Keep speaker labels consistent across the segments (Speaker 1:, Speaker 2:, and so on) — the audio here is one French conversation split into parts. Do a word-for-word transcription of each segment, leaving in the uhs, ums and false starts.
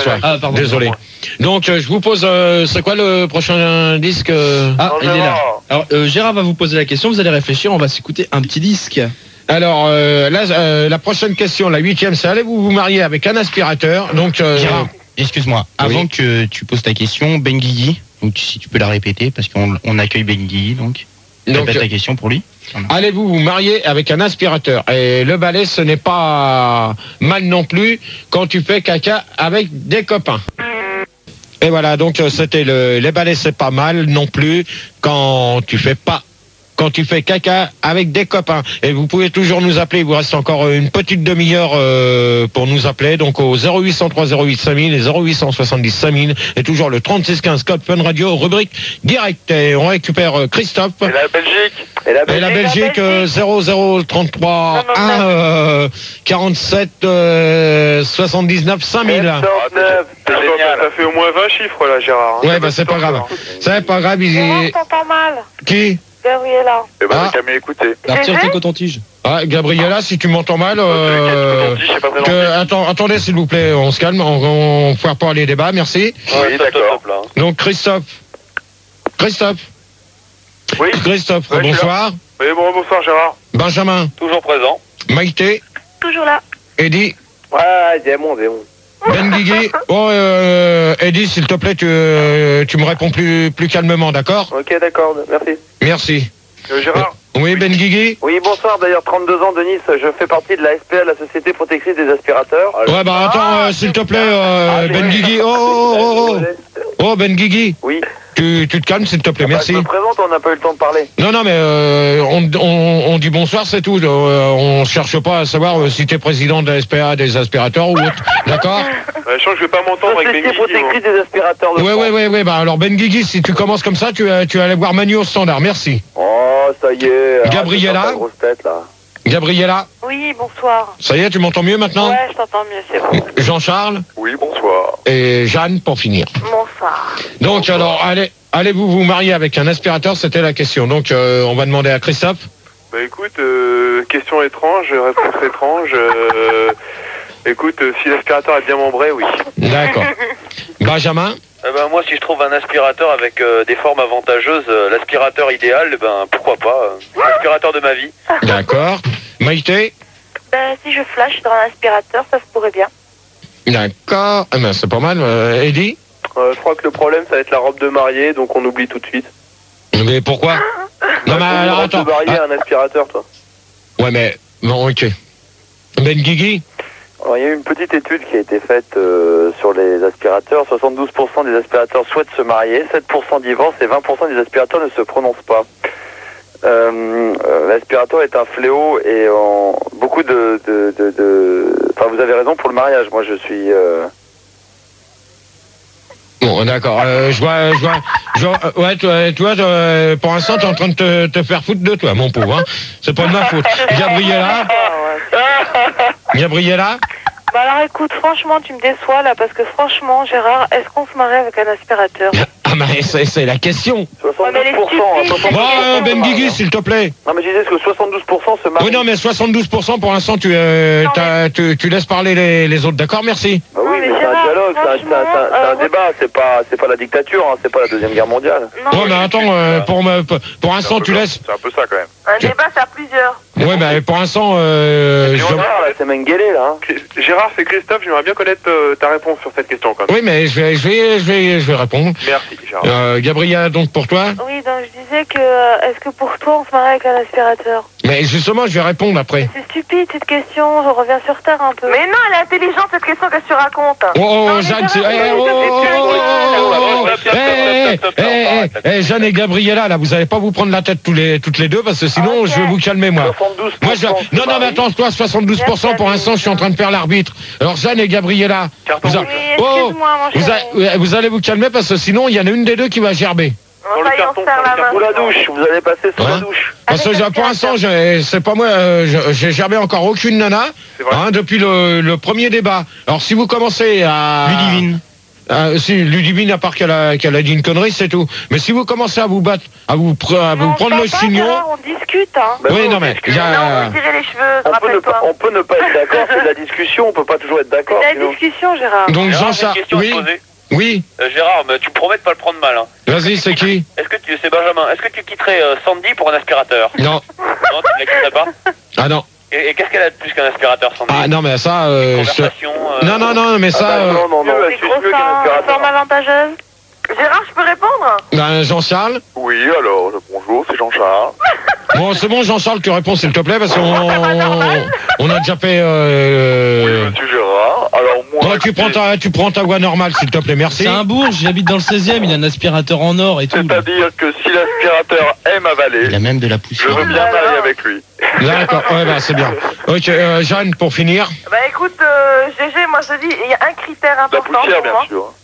Speaker 1: François.
Speaker 2: Ah, pardon.
Speaker 1: Désolé. Donc, euh, je vous pose, euh, c'est quoi le prochain disque euh
Speaker 2: Ah,
Speaker 3: Non,
Speaker 2: il est là.
Speaker 3: Gérard.
Speaker 2: Alors, euh, Gérard va vous poser la question, vous allez réfléchir, on va s'écouter un petit disque.
Speaker 1: Alors, euh, là, euh, la prochaine question, la huitième, c'est allez-vous vous marier avec un aspirateur. Donc, euh,
Speaker 4: Gérard, excuse-moi, avant
Speaker 1: Oui.
Speaker 4: que tu poses ta question, Ben Guigui, donc si tu peux la répéter, parce qu'on on accueille Ben Guigui, donc,
Speaker 1: donc
Speaker 4: répète ta question pour lui.
Speaker 1: allez-vous vous marier avec un aspirateur. Et le balai, ce n'est pas mal non plus quand tu fais caca avec des copains. Et voilà, donc euh, c'était le les balais, c'est pas mal non plus quand tu fais pas quand tu fais caca avec des copains. Et vous pouvez toujours nous appeler, il vous reste encore une petite demi-heure euh, pour nous appeler, donc au zéro huit cent trois zéro huit cinq mille et zéro huit cent soixante-dix cinq mille et toujours le trente-six quinze code Fun Radio, rubrique direct. Et on récupère euh, Christophe.
Speaker 3: Et la Belgique. Et la
Speaker 1: Et
Speaker 3: Belgique.
Speaker 1: la Belgique, euh, zéro zéro trente-trois un euh, quarante-sept euh, soixante-dix-neuf cinq mille.
Speaker 3: soixante-neuf. C'est génial.
Speaker 5: Ça fait au moins vingt chiffres là, Gérard.
Speaker 1: Ouais, bah c'est pas grave. C'est pas grave, il
Speaker 6: Moi,
Speaker 1: est...
Speaker 6: je t'entends mal.
Speaker 1: Qui
Speaker 6: Gabriella.
Speaker 5: Eh ben,
Speaker 1: Ah.
Speaker 5: t'as qu'à mieux écouter.
Speaker 2: Retire
Speaker 6: Gégé
Speaker 2: tes cotons-tiges.
Speaker 1: Ah, Gabriella, si tu m'entends mal... Euh...
Speaker 5: Je sais pas très
Speaker 1: que-
Speaker 5: longtemps.
Speaker 1: attends, attendez, s'il vous plaît, on se calme, on ne foire pas les débats, merci.
Speaker 3: Oui, d'accord.
Speaker 1: Donc, Christophe. Christophe.
Speaker 5: Oui.
Speaker 1: Christophe,
Speaker 5: Ouais, je suis
Speaker 1: bonsoir.
Speaker 5: Oui, bon, bonsoir Gérard.
Speaker 1: Benjamin.
Speaker 3: Toujours présent.
Speaker 1: Maïté.
Speaker 6: Toujours là.
Speaker 1: Eddie.
Speaker 3: Ouais, démon, démon.
Speaker 1: Ben Guigui. Oh, euh, Eddie, s'il te plaît, tu, euh, tu me réponds plus, plus calmement, d'accord?
Speaker 3: Ok, d'accord, merci.
Speaker 1: Merci.
Speaker 5: Euh, Gérard.
Speaker 1: Oui, Ben Guigui.
Speaker 3: Oui, bonsoir, d'ailleurs, trente-deux ans, Denis, je fais partie de la S P A, la Société Protectrice des Aspirateurs.
Speaker 1: Ouais, bah attends, euh, s'il te plaît, euh, Ben Guigui. Oh, oh, oh, oh. Oh, Ben Guigui.
Speaker 3: Oui.
Speaker 1: Tu, tu te calmes, s'il te plaît,
Speaker 3: Bah,
Speaker 1: merci.
Speaker 3: je me présente, on n'a pas eu le temps de parler.
Speaker 1: Non, non, mais euh, on, on, on dit bonsoir, c'est tout. Euh, on cherche pas à savoir euh, si t'es président de la S P A des aspirateurs ou autre. D'accord?
Speaker 5: Ouais, je sens que je vais pas m'entendre avec
Speaker 3: Société
Speaker 5: mes guigui,
Speaker 3: Protectrice des Aspirateurs de
Speaker 1: Ouais,
Speaker 3: France.
Speaker 1: ouais, ouais, ouais. Bah alors, Ben Guigui, si tu commences comme ça, tu, vas- tu vas aller voir Manu au standard. Merci.
Speaker 3: Oh, ça y est.
Speaker 1: Gabriella.
Speaker 3: arrête de faire ta grosse tête, là.
Speaker 1: Gabriella,
Speaker 6: Oui, bonsoir.
Speaker 1: ça y est, tu m'entends mieux maintenant?
Speaker 6: Ouais, je t'entends mieux, c'est bon.
Speaker 1: Jean-Charles
Speaker 5: Oui, bonsoir.
Speaker 1: et Jeanne pour finir.
Speaker 6: Bonsoir.
Speaker 1: Donc, alors, allez, allez-vous vous marier avec un aspirateur? C'était la question. Donc, euh, on va demander à Christophe.
Speaker 5: Bah écoute, euh, question étrange, réponse étrange. Euh, écoute, euh, si l'aspirateur est bien membré, oui.
Speaker 1: D'accord. Benjamin?
Speaker 3: Eh ben, moi, si je trouve un aspirateur avec euh, des formes avantageuses, euh, l'aspirateur idéal, eh ben, pourquoi pas. euh, l'aspirateur de ma vie.
Speaker 1: D'accord. Maïté?
Speaker 6: Ben, si je flash dans un aspirateur, ça se pourrait bien.
Speaker 1: D'accord. Eh ben, c'est pas mal. Euh, Eddie?
Speaker 3: Euh, je crois que le problème, ça va être la robe de mariée, donc on oublie tout de suite.
Speaker 1: Mais pourquoi? Non, mais
Speaker 3: Faut une
Speaker 1: alors,
Speaker 3: robe
Speaker 1: attends.
Speaker 3: de mariée,
Speaker 1: Ah,
Speaker 3: un aspirateur, toi.
Speaker 1: ouais, mais, bon, ok. Ben Guigui?
Speaker 3: Alors, il y a eu une petite étude qui a été faite euh, sur les aspirateurs. soixante-douze pour cent des aspirateurs souhaitent se marier, sept pour cent divorcent et vingt pour cent des aspirateurs ne se prononcent pas. Euh, euh, L'aspirateur est un fléau et en beaucoup de, de, de, de... Enfin, vous avez raison pour le mariage. Moi, je suis... Euh...
Speaker 1: Bon, d'accord. Euh, je vois, je vois, je vois, euh, ouais, toi, toi, toi, pour l'instant, t'es en train de te, te faire foutre de toi, mon pauvre. Hein. C'est pas de ma faute. Gabriella? Gabriella?
Speaker 6: Bah alors écoute, franchement, tu me déçois là, parce que franchement, Gérard, est-ce qu'on se marie avec un aspirateur?
Speaker 1: Ah, mais c'est, c'est la question.
Speaker 3: soixante-douze pour cent, hein, soixante-douze pour cent.
Speaker 1: Bon, euh, Ben Guigui, s'il te plaît.
Speaker 3: Non, mais je disais que soixante-douze pour cent se marient.
Speaker 1: Oui, non, mais soixante-douze pour cent pour l'instant, tu, euh,
Speaker 6: Non,
Speaker 1: t'as- tu, tu laisses parler les, les autres, d'accord? Merci.
Speaker 3: Bah oui,
Speaker 6: Non,
Speaker 3: mais
Speaker 6: mais
Speaker 3: c'est un
Speaker 6: Gérard,
Speaker 3: dialogue, c'est un, c'est un- c'est un- c'est un
Speaker 6: franchement, euh,
Speaker 3: débat, c'est pas, c'est pas la dictature, hein, c'est pas la Deuxième Guerre mondiale.
Speaker 6: Non,
Speaker 1: Ouais, mais attends, euh, pour, me, pour, pour
Speaker 5: C'est un
Speaker 1: l'instant,
Speaker 5: peu
Speaker 1: tu
Speaker 5: ça.
Speaker 1: laisses.
Speaker 5: C'est un peu ça quand même.
Speaker 6: un débat, c'est à plusieurs.
Speaker 1: Ouais, mais pour l'instant, euh,
Speaker 3: Et
Speaker 1: je-
Speaker 3: on là, c'est Mengele, là. Hein.
Speaker 5: Gérard, c'est Christophe, j'aimerais bien connaître euh, ta réponse sur cette question quand même.
Speaker 1: oui, mais je vais, je vais, je vais, je vais répondre.
Speaker 5: Merci Gérard.
Speaker 1: Euh, Gabriella, donc pour toi?
Speaker 6: Oui, donc je disais que, euh, est-ce que pour toi, on se marie avec un aspirateur?
Speaker 1: Mais justement, je vais répondre après.
Speaker 6: C'est stupide cette question, je reviens sur terre un peu. Mais non, elle est intelligente cette question, qu'est-ce que tu racontes?
Speaker 1: Oh, oh,
Speaker 6: Non, mais
Speaker 1: Jeanne, c'est...
Speaker 6: Gérard,
Speaker 1: Eh, oh, oh, oh, oh, oh, oh, eh, eh, eh, eh, Jeanne et Gabriella, là, vous allez pas vous prendre la tête tous les, toutes les deux, parce que sinon,
Speaker 6: Ok.
Speaker 1: je vais vous calmer, moi.
Speaker 3: soixante-douze pour cent
Speaker 1: Moi, je... Non, non, mais attends, toi, soixante-douze pour cent pour l'instant, je suis en train de faire l'arbitre. Alors, Jeanne et Gabriella,
Speaker 5: Carton
Speaker 1: vous, a-
Speaker 5: rouge.
Speaker 6: Oui,
Speaker 1: Oh,
Speaker 6: excuse-moi, mon
Speaker 1: vous,
Speaker 6: chéri.
Speaker 1: a- vous allez vous calmer, parce que sinon, il y en a une des deux qui va gerber.
Speaker 6: Bon,
Speaker 5: Dans le
Speaker 6: ça y est, on
Speaker 5: carton,
Speaker 6: se serre
Speaker 5: dans le
Speaker 6: la main.
Speaker 5: carton.
Speaker 3: Sous la douche, vous allez passer sous
Speaker 1: Hein
Speaker 3: la douche.
Speaker 1: Parce que
Speaker 6: Avec
Speaker 1: j'ai-
Speaker 6: un
Speaker 1: pour l'instant, j'ai- c'est pas moi, euh, je- j'ai gerbé encore aucune nana,
Speaker 5: C'est vrai.
Speaker 1: hein, depuis le, le premier débat. Alors, si vous commencez à...
Speaker 4: Ludivine.
Speaker 1: Euh, si Ludivine, à part qu'elle a, qu'elle a dit une connerie, c'est tout. Mais si vous commencez à vous battre, à vous, pr- à vous
Speaker 6: Non,
Speaker 1: prendre
Speaker 6: on
Speaker 1: le
Speaker 6: parle pas,
Speaker 1: chignon.
Speaker 6: Gérard, on discute, hein.
Speaker 3: Bah
Speaker 1: oui,
Speaker 3: oui,
Speaker 1: non,
Speaker 3: on
Speaker 1: mais
Speaker 3: discute.
Speaker 1: il y a.
Speaker 6: Non, on va tirer les cheveux,
Speaker 3: On peut, ne pas,
Speaker 6: rappelle-toi.
Speaker 3: on peut ne pas être d'accord, c'est de la discussion, on peut pas toujours être d'accord.
Speaker 6: C'est la
Speaker 3: sinon.
Speaker 6: discussion, Gérard.
Speaker 1: Donc
Speaker 7: Gérard, j'ai une
Speaker 1: Jean-Charles.
Speaker 7: question à te
Speaker 1: Oui,
Speaker 7: poser.
Speaker 1: oui.
Speaker 7: Euh, Gérard, mais tu me promets de pas le prendre mal. Hein.
Speaker 1: Vas-y, c'est qui?
Speaker 7: Est-ce que tu, c'est Benjamin. Est-ce que tu quitterais euh, Sandy pour un aspirateur?
Speaker 1: Non.
Speaker 7: Non, tu ne la quitterais pas.
Speaker 1: Ah non.
Speaker 7: Et, et qu'est-ce qu'elle a de plus qu'un aspirateur, Sandy?
Speaker 1: Ah non, mais ça. Euh, je-
Speaker 7: Conversation. euh,
Speaker 1: Non, non, non, mais
Speaker 3: Ah
Speaker 1: ça.
Speaker 3: bah,
Speaker 1: euh,
Speaker 3: non, non, non,
Speaker 6: Des
Speaker 3: c'est
Speaker 6: gros
Speaker 3: mieux qu'un
Speaker 6: seins,
Speaker 3: aspirateur.
Speaker 6: forme avantageuse. Gérard, je peux répondre?
Speaker 1: ben, Jean-Charles.
Speaker 5: Oui, alors, bonjour, c'est Jean-Charles.
Speaker 1: Bon, c'est bon, Jean-Charles, tu réponds s'il te plaît, parce qu'on on a déjà fait. Euh...
Speaker 5: Oui, monsieur Gérard. Alors, moi.
Speaker 1: Bon, tu prends ta, tu prends ta voix normale, s'il te plaît, merci.
Speaker 2: C'est un bourge, j'habite dans le seizième, il a un aspirateur en or et tout. là.
Speaker 5: C'est-à-dire que si l'aspirateur aime avaler,
Speaker 4: Il a même de la
Speaker 5: je
Speaker 4: poussière.
Speaker 5: veux bien m'aller avec lui.
Speaker 1: D'accord, ouais, bah, c'est bien. Ok, euh, Jeanne, pour finir.
Speaker 6: Bah écoute, euh, G G, moi je te dis, il y a un critère
Speaker 5: La
Speaker 6: important
Speaker 5: poussière,
Speaker 6: pour
Speaker 5: bien
Speaker 6: moi.
Speaker 5: sûr.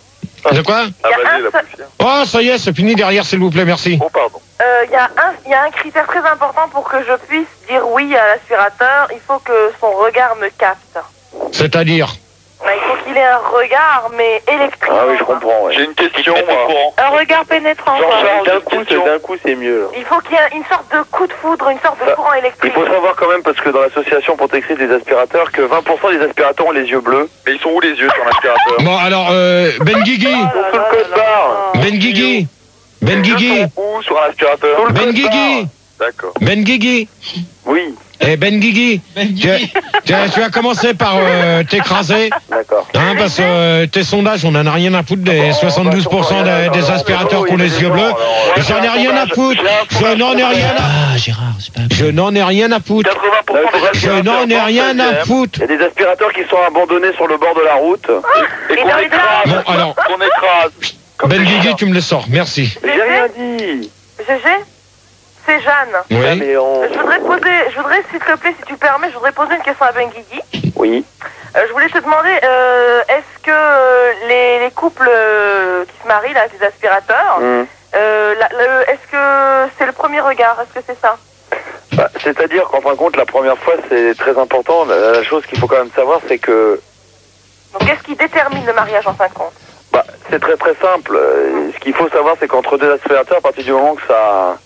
Speaker 1: De quoi?
Speaker 6: Il y a
Speaker 5: Avaler
Speaker 6: un
Speaker 5: la
Speaker 6: seul-
Speaker 5: poussière.
Speaker 1: Oh, ça y est, c'est fini derrière, s'il vous plaît, merci.
Speaker 5: Oh, pardon.
Speaker 6: Euh, Il y, a un- il y a un critère très important pour que je puisse dire oui à l'aspirateur. Il faut que son regard me capte.
Speaker 1: C'est-à-dire?
Speaker 6: Bah, il faut qu'il ait un regard, mais électrique.
Speaker 3: Ah oui, je comprends, ouais.
Speaker 5: J'ai une
Speaker 7: qui te
Speaker 5: question,
Speaker 7: mette au
Speaker 5: moi.
Speaker 7: courant.
Speaker 6: Un regard pénétrant, quoi.
Speaker 5: Jean-Charles,
Speaker 3: D'un coup, c'est- d'un coup, c'est mieux. là.
Speaker 6: Il faut qu'il y ait une sorte de coup de foudre, une sorte de
Speaker 3: Ça,
Speaker 6: courant
Speaker 3: Il
Speaker 6: électrique.
Speaker 3: faut savoir quand même, parce que dans l'association protectrice des aspirateurs, que vingt pour cent des aspirateurs ont les yeux bleus.
Speaker 5: Mais ils sont où les yeux sur l'aspirateur?
Speaker 1: Bon, alors, euh, Ben Guigui.
Speaker 6: Oh là
Speaker 3: Sous le
Speaker 6: là
Speaker 3: code
Speaker 6: là
Speaker 3: barre.
Speaker 6: là.
Speaker 1: Ben Guigui. Ben
Speaker 5: Les yeux
Speaker 1: Guigui.
Speaker 5: sont où sur l'aspirateur?
Speaker 1: Ben Guigui.
Speaker 5: D'accord.
Speaker 1: Ben Guigui.
Speaker 3: Oui,
Speaker 1: Eh, Ben Guigui.
Speaker 2: Ben
Speaker 1: Tu,
Speaker 2: Guigui.
Speaker 1: tu, tu vas commencer par euh, t'écraser.
Speaker 3: d'accord.
Speaker 1: Hein, parce que euh, tes sondages, on en a rien à foutre des soixante-douze pour cent des, des aspirateurs qui ont les yeux bleus. J'en ai rien à foutre. Je n'en ai rien à
Speaker 4: Ah, Gérard, c'est pas.
Speaker 1: Je n'en ai rien à foutre.
Speaker 5: quatre-vingts pour cent des
Speaker 1: Je
Speaker 5: aspirateurs.
Speaker 1: n'en ai rien à foutre.
Speaker 3: Il y a des aspirateurs qui sont abandonnés sur le bord de la route.
Speaker 5: Et
Speaker 6: Et
Speaker 5: qu'on
Speaker 6: dans les
Speaker 5: écrase.
Speaker 1: Bon, alors,
Speaker 5: Qu'on écrase. Comme
Speaker 1: Ben
Speaker 5: des
Speaker 1: Guigui,
Speaker 5: chiens.
Speaker 1: tu me le sors. Merci.
Speaker 3: J'ai rien dit.
Speaker 6: G G, c'est Jeanne.
Speaker 3: Ouais,
Speaker 1: Oui.
Speaker 3: mais on...
Speaker 6: Je voudrais poser, je voudrais, s'il te plaît, si tu permets, je voudrais poser une question à Ben Guigui.
Speaker 3: Oui.
Speaker 6: Euh, je voulais te demander, euh, est-ce que euh, les, les couples euh, qui se marient là, avec les aspirateurs,
Speaker 3: Hum.
Speaker 6: euh, la- le- est-ce que c'est le premier regard? Est-ce que c'est ça?
Speaker 3: Bah, c'est-à-dire qu'en fin de compte, la première fois, c'est très important. La, la chose qu'il faut quand même savoir, c'est que
Speaker 6: Donc qu'est-ce qui détermine le mariage en fin de compte?
Speaker 3: bah, c'est très très simple. Euh, Ce qu'il faut savoir, c'est qu'entre deux aspirateurs, à partir du moment que ça...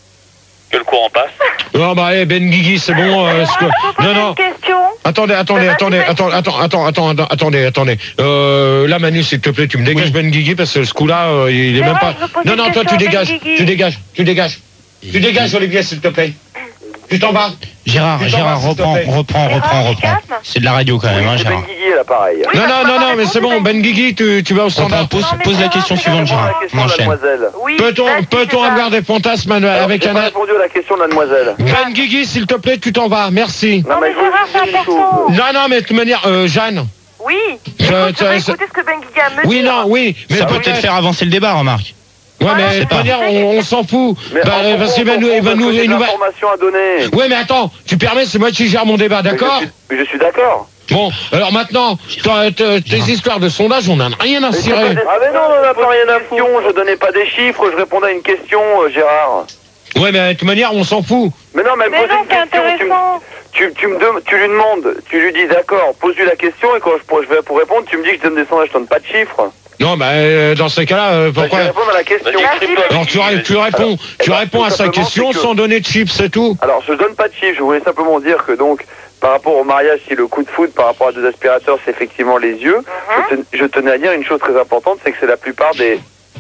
Speaker 7: Que le courant passe.
Speaker 1: Non, bah, eh, Ben Guigui, c'est bon. euh, ce que-
Speaker 6: Je peux poser
Speaker 1: Non, non.
Speaker 6: une question?
Speaker 1: Attendez, attendez,
Speaker 6: Vas-y,
Speaker 1: attendez,
Speaker 6: vas-y.
Speaker 1: attends, attends, attends, attends, attends, attendez, attendez. Euh, là, Manu, s'il te plaît, tu me dégages Ben Guigui parce que ce coup-là, euh, il est
Speaker 6: C'est
Speaker 1: même
Speaker 6: vrai,
Speaker 1: pas.
Speaker 6: je veux poser
Speaker 1: Non,
Speaker 6: une
Speaker 1: non, toi,
Speaker 6: question
Speaker 1: tu
Speaker 6: à Ben
Speaker 1: dégages,
Speaker 6: Guigui.
Speaker 1: tu dégages, tu dégages, tu dégages, Olivier, s'il te plaît. Tu t'en vas.
Speaker 4: Gérard,
Speaker 1: Tu t'en
Speaker 4: Gérard,
Speaker 1: vas, s'il te
Speaker 4: reprends,
Speaker 1: plaît.
Speaker 4: reprends,
Speaker 6: Gérard,
Speaker 4: reprends, reprends.
Speaker 6: calme.
Speaker 4: C'est de la radio quand même, hein,
Speaker 3: C'est
Speaker 4: Gérard.
Speaker 3: Ben Guigui, là, pareil.
Speaker 6: Oui,
Speaker 1: Non,
Speaker 6: bah,
Speaker 1: non,
Speaker 6: je
Speaker 1: non,
Speaker 6: peux
Speaker 1: non,
Speaker 6: pas
Speaker 1: mais c'est
Speaker 6: répondre,
Speaker 1: bon,
Speaker 6: Ben
Speaker 1: Ben Guigui, tu, tu vas au standard.
Speaker 4: Pose,
Speaker 6: Non, mais
Speaker 4: pose la
Speaker 6: Gérard,
Speaker 4: question
Speaker 6: c'est
Speaker 4: suivante,
Speaker 6: vraiment
Speaker 4: Gérard.
Speaker 3: La question
Speaker 4: On
Speaker 3: de la
Speaker 4: enchaîne.
Speaker 3: demoiselle.
Speaker 6: Oui,
Speaker 1: Peut-on,
Speaker 6: vas-y,
Speaker 1: peut-on
Speaker 6: Gérard.
Speaker 1: avoir des fantasmes
Speaker 3: Alors,
Speaker 1: avec
Speaker 3: j'ai
Speaker 1: un.
Speaker 3: pas répondu à la question de la demoiselle.
Speaker 1: Ben Guigui, s'il te plaît, tu t'en vas, merci.
Speaker 6: Non, mais
Speaker 3: je veux
Speaker 6: Gérard,
Speaker 3: juste
Speaker 6: c'est
Speaker 3: dire une
Speaker 6: important.
Speaker 3: chose.
Speaker 1: Non, non, mais de toute manière, euh, Jeanne.
Speaker 6: Oui.
Speaker 1: Je-
Speaker 6: Écoute, je vais
Speaker 1: ça-
Speaker 6: écouter ce que Ben Guigui a à me
Speaker 1: Oui,
Speaker 6: dire.
Speaker 1: non, oui, mais
Speaker 4: Ça peut
Speaker 1: peut-être.
Speaker 4: peut-être faire avancer le débat, remarque.
Speaker 1: Ouais, mais
Speaker 6: Ouais,
Speaker 1: de toute
Speaker 4: pas.
Speaker 1: manière, on, on s'en fout.
Speaker 3: Mais
Speaker 1: Bah,
Speaker 3: en
Speaker 1: parce qu'il va
Speaker 3: gros,
Speaker 1: nous, il va
Speaker 3: parce
Speaker 1: nous,
Speaker 3: que j'ai
Speaker 1: il
Speaker 3: de
Speaker 1: nous va.
Speaker 3: l'information à donner.
Speaker 1: Ouais, mais attends, tu permets, c'est moi qui gère mon débat,
Speaker 3: Mais
Speaker 1: d'accord?
Speaker 3: je suis- mais je suis d'accord.
Speaker 1: Bon, alors maintenant, toi, tes tes histoires de sondage, on en a rien à
Speaker 3: Mais c'est
Speaker 1: cirer.
Speaker 3: pas des- Ah mais non, on n'a pas rien à foutre. Je donnais pas des chiffres, je répondais à une question, euh, Gérard.
Speaker 1: Ouais, mais de toute manière, on s'en fout.
Speaker 3: Mais non, mais elle me
Speaker 6: Mais
Speaker 3: posait
Speaker 6: non,
Speaker 3: une
Speaker 6: c'est
Speaker 3: question. Tu, me-
Speaker 6: intéressant.
Speaker 3: tu, tu, me dem- tu lui demandes, tu lui dis d'accord, pose-lui la question et quand je, pour- je vais pour répondre, tu me dis que je donne des sondages, je donne pas de chiffres.
Speaker 1: Non, bah, euh, dans ces cas-là, euh,
Speaker 3: Bah, je
Speaker 1: pourquoi?
Speaker 3: vais répondre à la question.
Speaker 7: Vas-y, écris-toi.
Speaker 1: Alors, tu, ré- tu réponds,
Speaker 3: Alors,
Speaker 1: tu
Speaker 3: eh ben,
Speaker 1: réponds
Speaker 3: tout
Speaker 1: à sa
Speaker 3: simplement,
Speaker 1: question
Speaker 3: c'est que-
Speaker 1: sans donner de chips, c'est tout.
Speaker 3: Alors, je donne pas de chiffres, je voulais simplement dire que donc, par rapport au mariage, si le coup de foudre par rapport à deux aspirateurs, c'est effectivement les yeux,
Speaker 6: Mhm.
Speaker 3: je, ten- je tenais à dire une chose très importante, c'est que c'est la plupart des...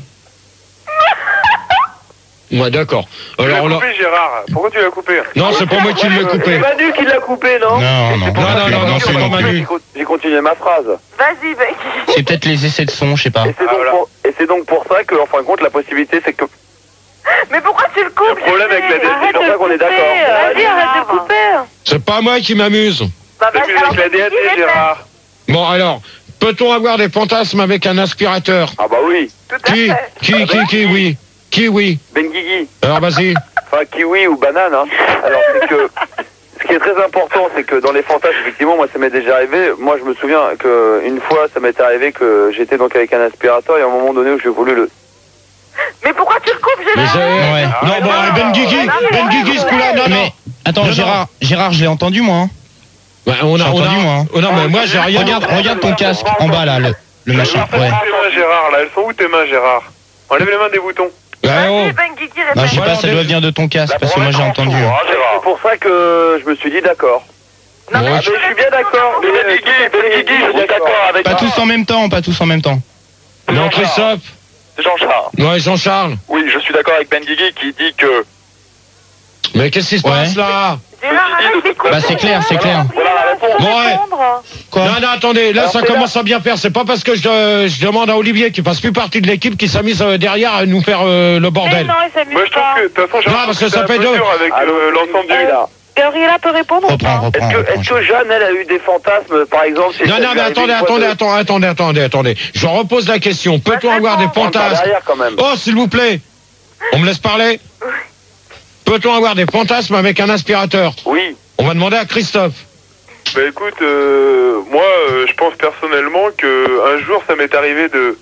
Speaker 1: Ouais, d'accord.
Speaker 5: Tu l'as
Speaker 1: Alors, là.
Speaker 5: coupé, Gérard. Pourquoi tu l'as coupé?
Speaker 1: Non, c'est pas moi qui l'ai
Speaker 3: C'est
Speaker 1: coupé.
Speaker 3: Manu qui l'a coupé, non
Speaker 4: Non, non,
Speaker 3: C'est pour
Speaker 1: non,
Speaker 3: ça
Speaker 1: non,
Speaker 3: que-
Speaker 1: non, non,
Speaker 3: j'ai
Speaker 1: c'est pas
Speaker 3: continué-
Speaker 1: Manu.
Speaker 3: j'ai con- J'ai continué ma phrase.
Speaker 6: Vas-y, Ben Guigui.
Speaker 4: C'est peut-être les essais de son, je sais pas.
Speaker 3: Et c'est
Speaker 5: Ah,
Speaker 3: donc,
Speaker 5: voilà.
Speaker 3: pour- et c'est donc pour ça que, en fin de compte, la possibilité, c'est que...
Speaker 6: Mais pourquoi tu le coupes?
Speaker 5: Le problème avec la
Speaker 6: Arrête
Speaker 5: D S I,
Speaker 6: de
Speaker 3: c'est pour ça qu'on est
Speaker 6: couper.
Speaker 3: d'accord.
Speaker 6: Vas-y, arrête de couper.
Speaker 1: C'est pas moi qui m'amuse.
Speaker 6: Bah,
Speaker 5: C'est
Speaker 6: vas-y,
Speaker 5: plus
Speaker 6: alors,
Speaker 5: avec la D S
Speaker 6: Guigui,
Speaker 5: I,
Speaker 6: laisse-le.
Speaker 5: Gérard.
Speaker 1: Bon, alors, peut-on avoir des fantasmes avec un aspirateur?
Speaker 3: Ah bah oui,
Speaker 6: Tout à
Speaker 1: Qui,
Speaker 6: fait.
Speaker 1: qui, qui, qui, oui. Qui, oui.
Speaker 3: Ben Guigui.
Speaker 1: Alors, vas-y.
Speaker 3: Enfin, kiwi ou banane, hein. Alors, c'est que... Ce qui est très important, c'est que dans les fantasmes, effectivement, moi, ça m'est déjà arrivé. Moi, je me souviens qu'une fois, ça m'est arrivé que j'étais donc avec un aspirateur et à un moment donné où j'ai voulu le...
Speaker 6: Mais pourquoi tu le coupes,
Speaker 1: Mais
Speaker 6: Gérard?
Speaker 1: c'est-
Speaker 4: Ouais.
Speaker 1: Non, bon,
Speaker 5: Ah,
Speaker 1: Ben Guigui,
Speaker 6: non, mais
Speaker 1: Ben Guigui, ce coup-là, non, non.
Speaker 4: Mais attends,
Speaker 1: Non, non.
Speaker 4: Gérard, Gérard, je l'ai entendu moi. hein.
Speaker 1: Ouais, on a,
Speaker 4: J'ai
Speaker 1: on a,
Speaker 4: entendu, moi, hein.
Speaker 1: oh, non, mais moi, j'ai rien.
Speaker 4: Regarde, regarde ton casque en bas là. le- Le machin,
Speaker 5: Elles sont où
Speaker 4: ouais.
Speaker 5: tes mains, Gérard, là? Elles sont où tes mains, Gérard? Enlève les mains des boutons.
Speaker 1: Ouais, oh.
Speaker 6: Vas-y, Ben Guigui, répète.
Speaker 4: Bah, je sais pas,
Speaker 1: Voilà,
Speaker 4: ça
Speaker 1: mais-
Speaker 4: doit venir de ton casque, parce que moi j'ai entendu. hein.
Speaker 3: C'est pour ça que je me suis dit d'accord.
Speaker 6: Non,
Speaker 1: Ouais,
Speaker 6: mais
Speaker 3: Ah,
Speaker 6: tu
Speaker 3: mais je suis bien
Speaker 6: répètes
Speaker 3: d'accord.
Speaker 6: tout
Speaker 3: Mais
Speaker 6: le
Speaker 3: Ben
Speaker 6: temps.
Speaker 3: Guigui, Ben Guigui, je suis d'accord avec
Speaker 4: Pas tous en même temps, pas tous en même temps.
Speaker 1: Non, Christophe.
Speaker 7: Jean-Charles.
Speaker 1: Ouais, Jean-Charles.
Speaker 7: Oui, je suis d'accord avec Ben Guigui qui dit que...
Speaker 1: Mais qu'est-ce qui se
Speaker 4: Ouais.
Speaker 1: passe là?
Speaker 6: Gérard, arrête d'écouter.
Speaker 4: Bah, c'est clair, c'est clair.
Speaker 7: Voilà la réponse.
Speaker 1: Bon, ouais.
Speaker 6: Répondre.
Speaker 4: Quoi?
Speaker 1: Non, non, attendez, là
Speaker 3: Alors,
Speaker 1: ça
Speaker 3: c'est
Speaker 1: commence à bien faire. C'est pas parce que je, euh, je demande à Olivier qui fasse plus partie de l'équipe qui s'amuse euh, derrière à nous faire euh, le
Speaker 6: Mais
Speaker 1: bordel.
Speaker 6: non, il s'amuse
Speaker 5: Moi, je trouve
Speaker 6: pas.
Speaker 5: que, de toute façon, j'ai
Speaker 1: Non,
Speaker 5: l'impression
Speaker 1: parce que
Speaker 5: que
Speaker 1: ça
Speaker 5: c'est un
Speaker 1: fait
Speaker 5: peu
Speaker 1: deux.
Speaker 5: dur avec
Speaker 3: Allô,
Speaker 5: euh, l'ensemble du...
Speaker 3: là.
Speaker 6: Gabriela peut répondre ou
Speaker 4: Reprends,
Speaker 6: pas?
Speaker 4: reprends,
Speaker 3: Est-ce que,
Speaker 4: reprends.
Speaker 3: est-ce que Jeanne, elle a eu des fantasmes, par exemple si
Speaker 1: Non,
Speaker 3: elle
Speaker 1: non,
Speaker 3: lui
Speaker 1: mais
Speaker 3: arrivait
Speaker 1: attendez,
Speaker 3: une fois
Speaker 1: attendez,
Speaker 3: de-
Speaker 1: attendez, attendez, attendez, attendez. Je repose la question. Peut-on
Speaker 6: Bah,
Speaker 1: avoir des
Speaker 6: réponds.
Speaker 3: Rentre par
Speaker 1: fantasmes?
Speaker 3: derrière quand même.
Speaker 1: Oh, s'il vous plaît. On me laisse parler? Peut-on avoir des fantasmes avec un aspirateur?
Speaker 3: Oui.
Speaker 1: On va demander à Christophe.
Speaker 5: Bah écoute, euh, moi, euh, je pense personnellement que un jour, ça m'est arrivé de...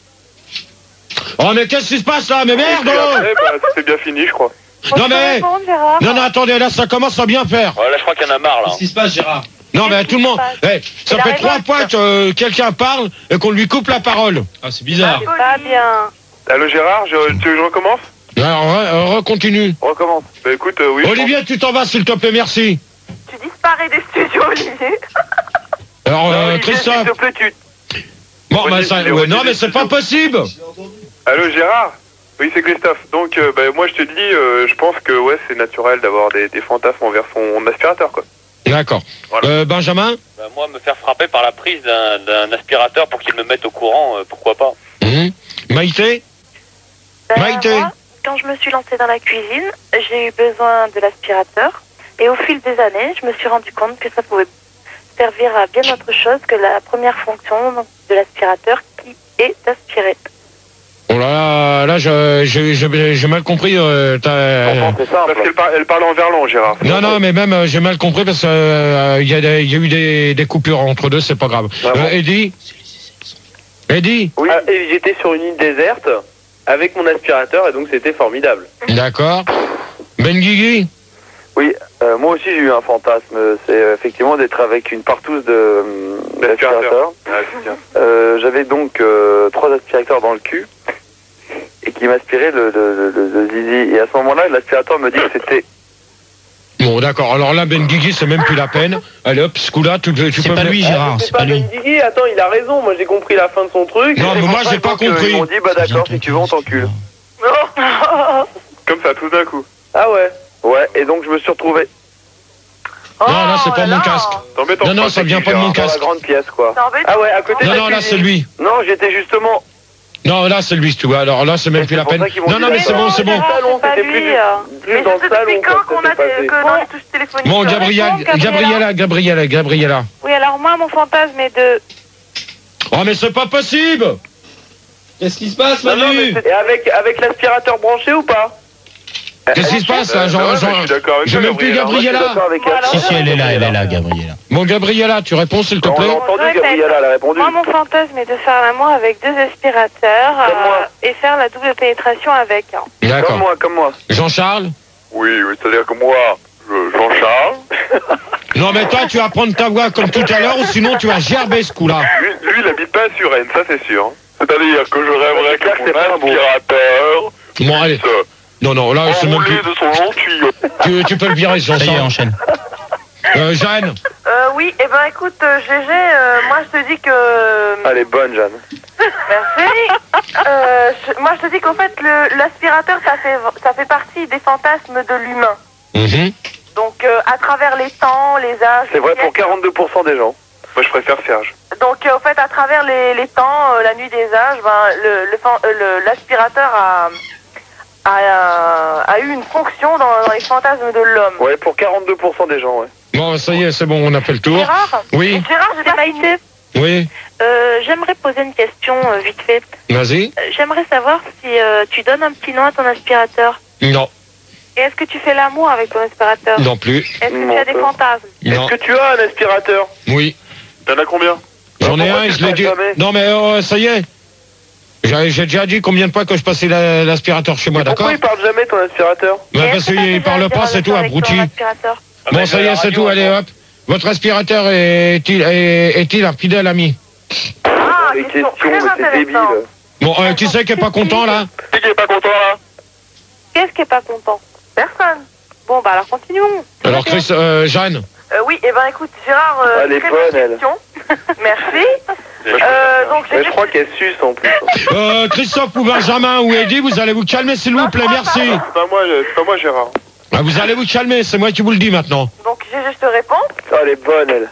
Speaker 1: Oh, mais qu'est-ce qui se passe là? Mais
Speaker 5: Et
Speaker 1: merde!
Speaker 5: puis
Speaker 1: oh
Speaker 5: après, bah, c'est bien fini, je crois.
Speaker 6: Faut
Speaker 1: Non,
Speaker 6: te
Speaker 1: mais-
Speaker 6: répondre, Gérard.
Speaker 1: Non, non, attendez, là ça commence à bien faire.
Speaker 7: Ouais, là, je crois qu'il y en a marre, là.
Speaker 2: Qu'est-ce qui se passe, Gérard?
Speaker 1: Non, mais tout le monde. Eh, ça
Speaker 6: Il a
Speaker 1: fait
Speaker 6: raison,
Speaker 1: trois
Speaker 6: il
Speaker 1: fois que euh, quelqu'un parle et qu'on lui coupe la parole.
Speaker 2: Ah, c'est bizarre.
Speaker 6: C'est pas bien.
Speaker 5: Allô, Gérard, je, tu veux que je recommence?
Speaker 1: Alors, re- recontinue.
Speaker 3: Recommence.
Speaker 5: Bah écoute, euh, oui. je
Speaker 1: Olivier, tu t'en vas, s'il te plaît, merci.
Speaker 6: Tu disparais des studios, Olivier.
Speaker 1: Alors,
Speaker 3: Non,
Speaker 1: euh,
Speaker 3: Olivier,
Speaker 1: Christophe.
Speaker 3: s'il te plaît, tu...
Speaker 1: Bon,
Speaker 5: Olivier,
Speaker 1: bah, ça,
Speaker 5: Olivier,
Speaker 1: ouais, non,
Speaker 5: Olivier,
Speaker 1: mais c'est pas
Speaker 5: Olivier.
Speaker 1: possible.
Speaker 5: pense. Allô, Gérard? Oui, c'est Christophe. Donc, euh, bah, moi, je te dis, euh, je pense que ouais, c'est naturel d'avoir des, des fantasmes envers son aspirateur, quoi.
Speaker 1: D'accord.
Speaker 5: Voilà.
Speaker 1: Euh, Benjamin.
Speaker 7: Bah, moi, me faire frapper par la prise d'un d'un aspirateur pour qu'il me mette au courant, euh, pourquoi pas.
Speaker 1: Mhm. Maïté.
Speaker 6: Ben,
Speaker 1: Maïté.
Speaker 6: moi, quand je me suis lancée dans la cuisine, j'ai eu besoin de l'aspirateur. Et au fil des années, je me suis rendu compte que ça pouvait servir à bien autre chose que la première fonction de l'aspirateur qui est d'aspirer.
Speaker 1: Oh là là, là, je- je- je- j'ai mal compris. euh, ta-
Speaker 3: Pourtant, c'est simple.
Speaker 5: Parce qu'elle par- elle parle en verlan, Gérard.
Speaker 1: Non, non, mais même, euh, j'ai mal compris parce qu'il euh, y, a des- y a eu des, des coupures entre deux, c'est pas grave.
Speaker 3: Ah bon
Speaker 1: Euh, Eddie. Eddie.
Speaker 3: Oui.
Speaker 8: Ah, et j'étais sur une île déserte avec mon aspirateur et donc c'était formidable.
Speaker 1: D'accord. Ben Guigui.
Speaker 3: Oui, euh, moi aussi j'ai eu un fantasme, c'est euh, effectivement d'être avec une partouze de euh, d'aspirateur.
Speaker 5: Ah, c'est bien.
Speaker 3: Euh, J'avais donc euh, trois aspirateurs dans le cul et qui m'aspiraient le, le, le, le zizi. Et à ce moment-là, l'aspirateur me dit que c'était...
Speaker 1: Bon, d'accord. Alors là, Ben Guigui, c'est même plus la peine. Allez hop, ce coup-là, tu, tu
Speaker 4: C'est
Speaker 1: peux
Speaker 4: pas
Speaker 1: me-
Speaker 4: lui,
Speaker 8: Ah,
Speaker 4: Gérard,
Speaker 8: c'est
Speaker 4: c'est pas lui.
Speaker 8: Ben Guigui, attends, il a raison, moi j'ai compris la fin de son truc.
Speaker 1: Non, mais moi, j'ai pas
Speaker 3: Donc, euh,
Speaker 1: compris.
Speaker 3: Ils m'ont dit, bah d'accord, si tu veux, on t'encule.
Speaker 5: Comme ça, tout d'un coup.
Speaker 8: Ah ouais.
Speaker 3: Ouais, et donc je me suis retrouvé
Speaker 1: Non, là, c'est
Speaker 6: Oh
Speaker 1: pas
Speaker 6: là
Speaker 1: mon
Speaker 6: là.
Speaker 1: casque.
Speaker 5: T'embêtes en
Speaker 1: Non, non,
Speaker 5: France,
Speaker 1: ça vient
Speaker 5: c'est
Speaker 1: pas de
Speaker 5: qui,
Speaker 1: mon
Speaker 5: Gérard
Speaker 3: dans la
Speaker 1: casque.
Speaker 3: grande pièce, quoi.
Speaker 6: C'est embêtant.
Speaker 8: Ah ouais, à côté de
Speaker 1: Non,
Speaker 8: la
Speaker 1: non, là,
Speaker 8: cuisine.
Speaker 1: c'est lui.
Speaker 3: Non, j'étais justement...
Speaker 1: Non, là, c'est lui, tu vois. Alors là, c'est même
Speaker 3: Mais
Speaker 1: plus
Speaker 3: c'est
Speaker 1: la
Speaker 3: pour
Speaker 1: peine.
Speaker 3: ça qu'ils m'ont
Speaker 1: Non,
Speaker 3: dit
Speaker 1: non, mais
Speaker 3: ça.
Speaker 1: c'est bon, c'est bon.
Speaker 8: Gérard, salon,
Speaker 6: c'est pas
Speaker 8: c'était
Speaker 6: lui,
Speaker 8: plus,
Speaker 6: euh.
Speaker 8: plus
Speaker 6: Mais
Speaker 8: dans
Speaker 6: c'est
Speaker 8: le salon
Speaker 6: depuis
Speaker 8: quoi,
Speaker 6: quand
Speaker 8: ça
Speaker 6: qu'on
Speaker 8: s'est
Speaker 6: a des,
Speaker 8: passé.
Speaker 6: que dans les touches téléphoniques
Speaker 1: Bon,
Speaker 6: euh,
Speaker 1: Gabriela,
Speaker 6: répondre,
Speaker 1: Gabriela, Gabriela, Gabriela.
Speaker 6: Oui, alors moi, mon fantasme est de...
Speaker 1: Oh, mais c'est pas possible.
Speaker 2: Qu'est-ce qui se passe,
Speaker 8: Non, non, mais
Speaker 2: Manu?
Speaker 8: c'est- et avec, avec l'aspirateur branché ou pas?
Speaker 1: Qu'est-ce qui se passe là?
Speaker 5: Euh,
Speaker 1: Genre,
Speaker 5: non, mais
Speaker 1: genre-
Speaker 5: je suis d'accord avec
Speaker 1: j'ai
Speaker 5: toi,
Speaker 1: même plus
Speaker 5: Gabriela.
Speaker 3: Je suis
Speaker 1: Gabriela.
Speaker 3: d'accord avec elle.
Speaker 6: Voilà.
Speaker 4: Si, si, elle est là, elle est là, Gabriela.
Speaker 1: Bon, Gabriela, tu réponds, s'il te
Speaker 3: On
Speaker 1: plaît.
Speaker 3: l'a entendu,
Speaker 6: Je répète.
Speaker 3: Gabriela, elle a répondu.
Speaker 6: Moi, mon fantasme est de faire l'amour avec deux aspirateurs
Speaker 3: Comme
Speaker 6: euh,
Speaker 3: moi.
Speaker 6: et faire la double pénétration avec. hein.
Speaker 3: Comme
Speaker 1: D'accord.
Speaker 3: moi, comme moi.
Speaker 1: Jean-Charles?
Speaker 5: Oui, oui, c'est-à-dire que moi, je- Jean-Charles,
Speaker 1: Non, mais toi, tu vas prendre ta voix comme tout à l'heure ou sinon tu vas gerber ce coup-là.
Speaker 5: lui, lui, il habite pas à Suresnes, ça c'est sûr. C'est-à-dire que je rêverais
Speaker 3: C'est clair que
Speaker 5: que
Speaker 3: c'est pas
Speaker 5: mon
Speaker 3: un bon.
Speaker 5: aspirateur
Speaker 1: Bon, allez.
Speaker 5: puisse
Speaker 1: Non, non, là, c'est même
Speaker 5: enrouler
Speaker 1: plus.
Speaker 5: de son long tuyau.
Speaker 1: Tu, tu peux le virer,
Speaker 4: Ça y est,
Speaker 1: Jean-Charles.
Speaker 4: enchaîne.
Speaker 1: Euh, Jeanne?
Speaker 6: Euh, oui, et ben écoute, euh, G G, euh, moi je te dis que...
Speaker 3: Elle est bonne, Jeanne.
Speaker 6: Merci. Euh, je- moi je te dis qu'en fait, le- l'aspirateur, ça fait, ça fait partie des fantasmes de l'humain.
Speaker 1: Mhm.
Speaker 6: Donc euh, à travers les temps, les âges...
Speaker 3: C'est vrai
Speaker 6: les
Speaker 3: pour
Speaker 6: siècles.
Speaker 3: quarante-deux pour cent des gens.
Speaker 5: Moi, je préfère Serge.
Speaker 6: Donc euh, en fait, à travers les, les temps, euh, la nuit des âges, ben, le, le, fan- euh, le- l'aspirateur a, a, euh, a eu une fonction dans, dans les fantasmes de l'homme.
Speaker 3: Ouais, pour quarante-deux pour cent des gens, ouais.
Speaker 1: Bon, ça y est, c'est bon, on a fait le tour.
Speaker 6: Gérard
Speaker 1: Oui,
Speaker 6: Gérard, j'ai pas fini.
Speaker 1: oui,
Speaker 6: Euh, J'aimerais poser une question euh, vite fait.
Speaker 1: vas-y.
Speaker 6: Euh, J'aimerais savoir si euh, tu donnes un petit nom à ton aspirateur.
Speaker 1: Non,
Speaker 6: Et est-ce que tu fais l'amour avec ton aspirateur?
Speaker 1: non plus.
Speaker 6: Est-ce que
Speaker 3: Non,
Speaker 6: tu as des
Speaker 3: pas.
Speaker 6: fantasmes?
Speaker 1: Non,
Speaker 8: Est-ce que tu as un aspirateur?
Speaker 1: oui.
Speaker 5: T'en as combien?
Speaker 1: J'en ai
Speaker 3: Pourquoi
Speaker 1: un et
Speaker 3: tu
Speaker 1: je l'ai
Speaker 3: le
Speaker 1: dit.
Speaker 3: passes jamais
Speaker 1: Non, mais euh, ça y est. J'ai j'ai déjà dit combien de fois que je passais la- l'aspirateur chez moi, d'accord?
Speaker 8: Pourquoi il parle jamais ton aspirateur?
Speaker 1: Ouais,
Speaker 6: Et
Speaker 1: parce
Speaker 6: est-ce que t'as
Speaker 1: qu'il
Speaker 6: déjà
Speaker 1: parle
Speaker 6: des
Speaker 1: pas, c'est tout,
Speaker 6: relations avec
Speaker 1: abruti.
Speaker 6: ton aspirateur?
Speaker 5: Ah,
Speaker 1: Bon,
Speaker 5: bah,
Speaker 1: ça y
Speaker 5: la
Speaker 1: est, c'est
Speaker 5: radio,
Speaker 1: tout, allez
Speaker 5: attends.
Speaker 1: hop. Votre aspirateur est-il est, est-il un fidèle ami?
Speaker 6: Ah,
Speaker 3: les
Speaker 6: question
Speaker 3: questions,
Speaker 6: très
Speaker 3: mais C'est débile.
Speaker 1: Bon, euh, qui c'est qui est pas content là?
Speaker 5: Qui est pas content là?
Speaker 6: Qu'est-ce qui est pas content? Personne. Bon, bah alors continuons.
Speaker 1: Alors Chris, euh, Jeanne.
Speaker 6: Euh, oui, et ben écoute, Gérard, euh,
Speaker 3: Elle est
Speaker 6: très
Speaker 3: bonne,
Speaker 6: bonne
Speaker 3: elle.
Speaker 6: question. Merci. Euh, donc j'ai
Speaker 3: Mais je crois qu'elle suce en plus.
Speaker 1: Euh, Christophe ou Benjamin ou Eddy, vous allez vous calmer s'il vous plaît, merci.
Speaker 5: C'est pas moi, c'est pas moi Gérard.
Speaker 1: Ah, vous allez vous calmer, c'est moi qui vous le dis maintenant.
Speaker 6: Donc G G, je te réponds.
Speaker 3: Oh, elle est bonne, elle.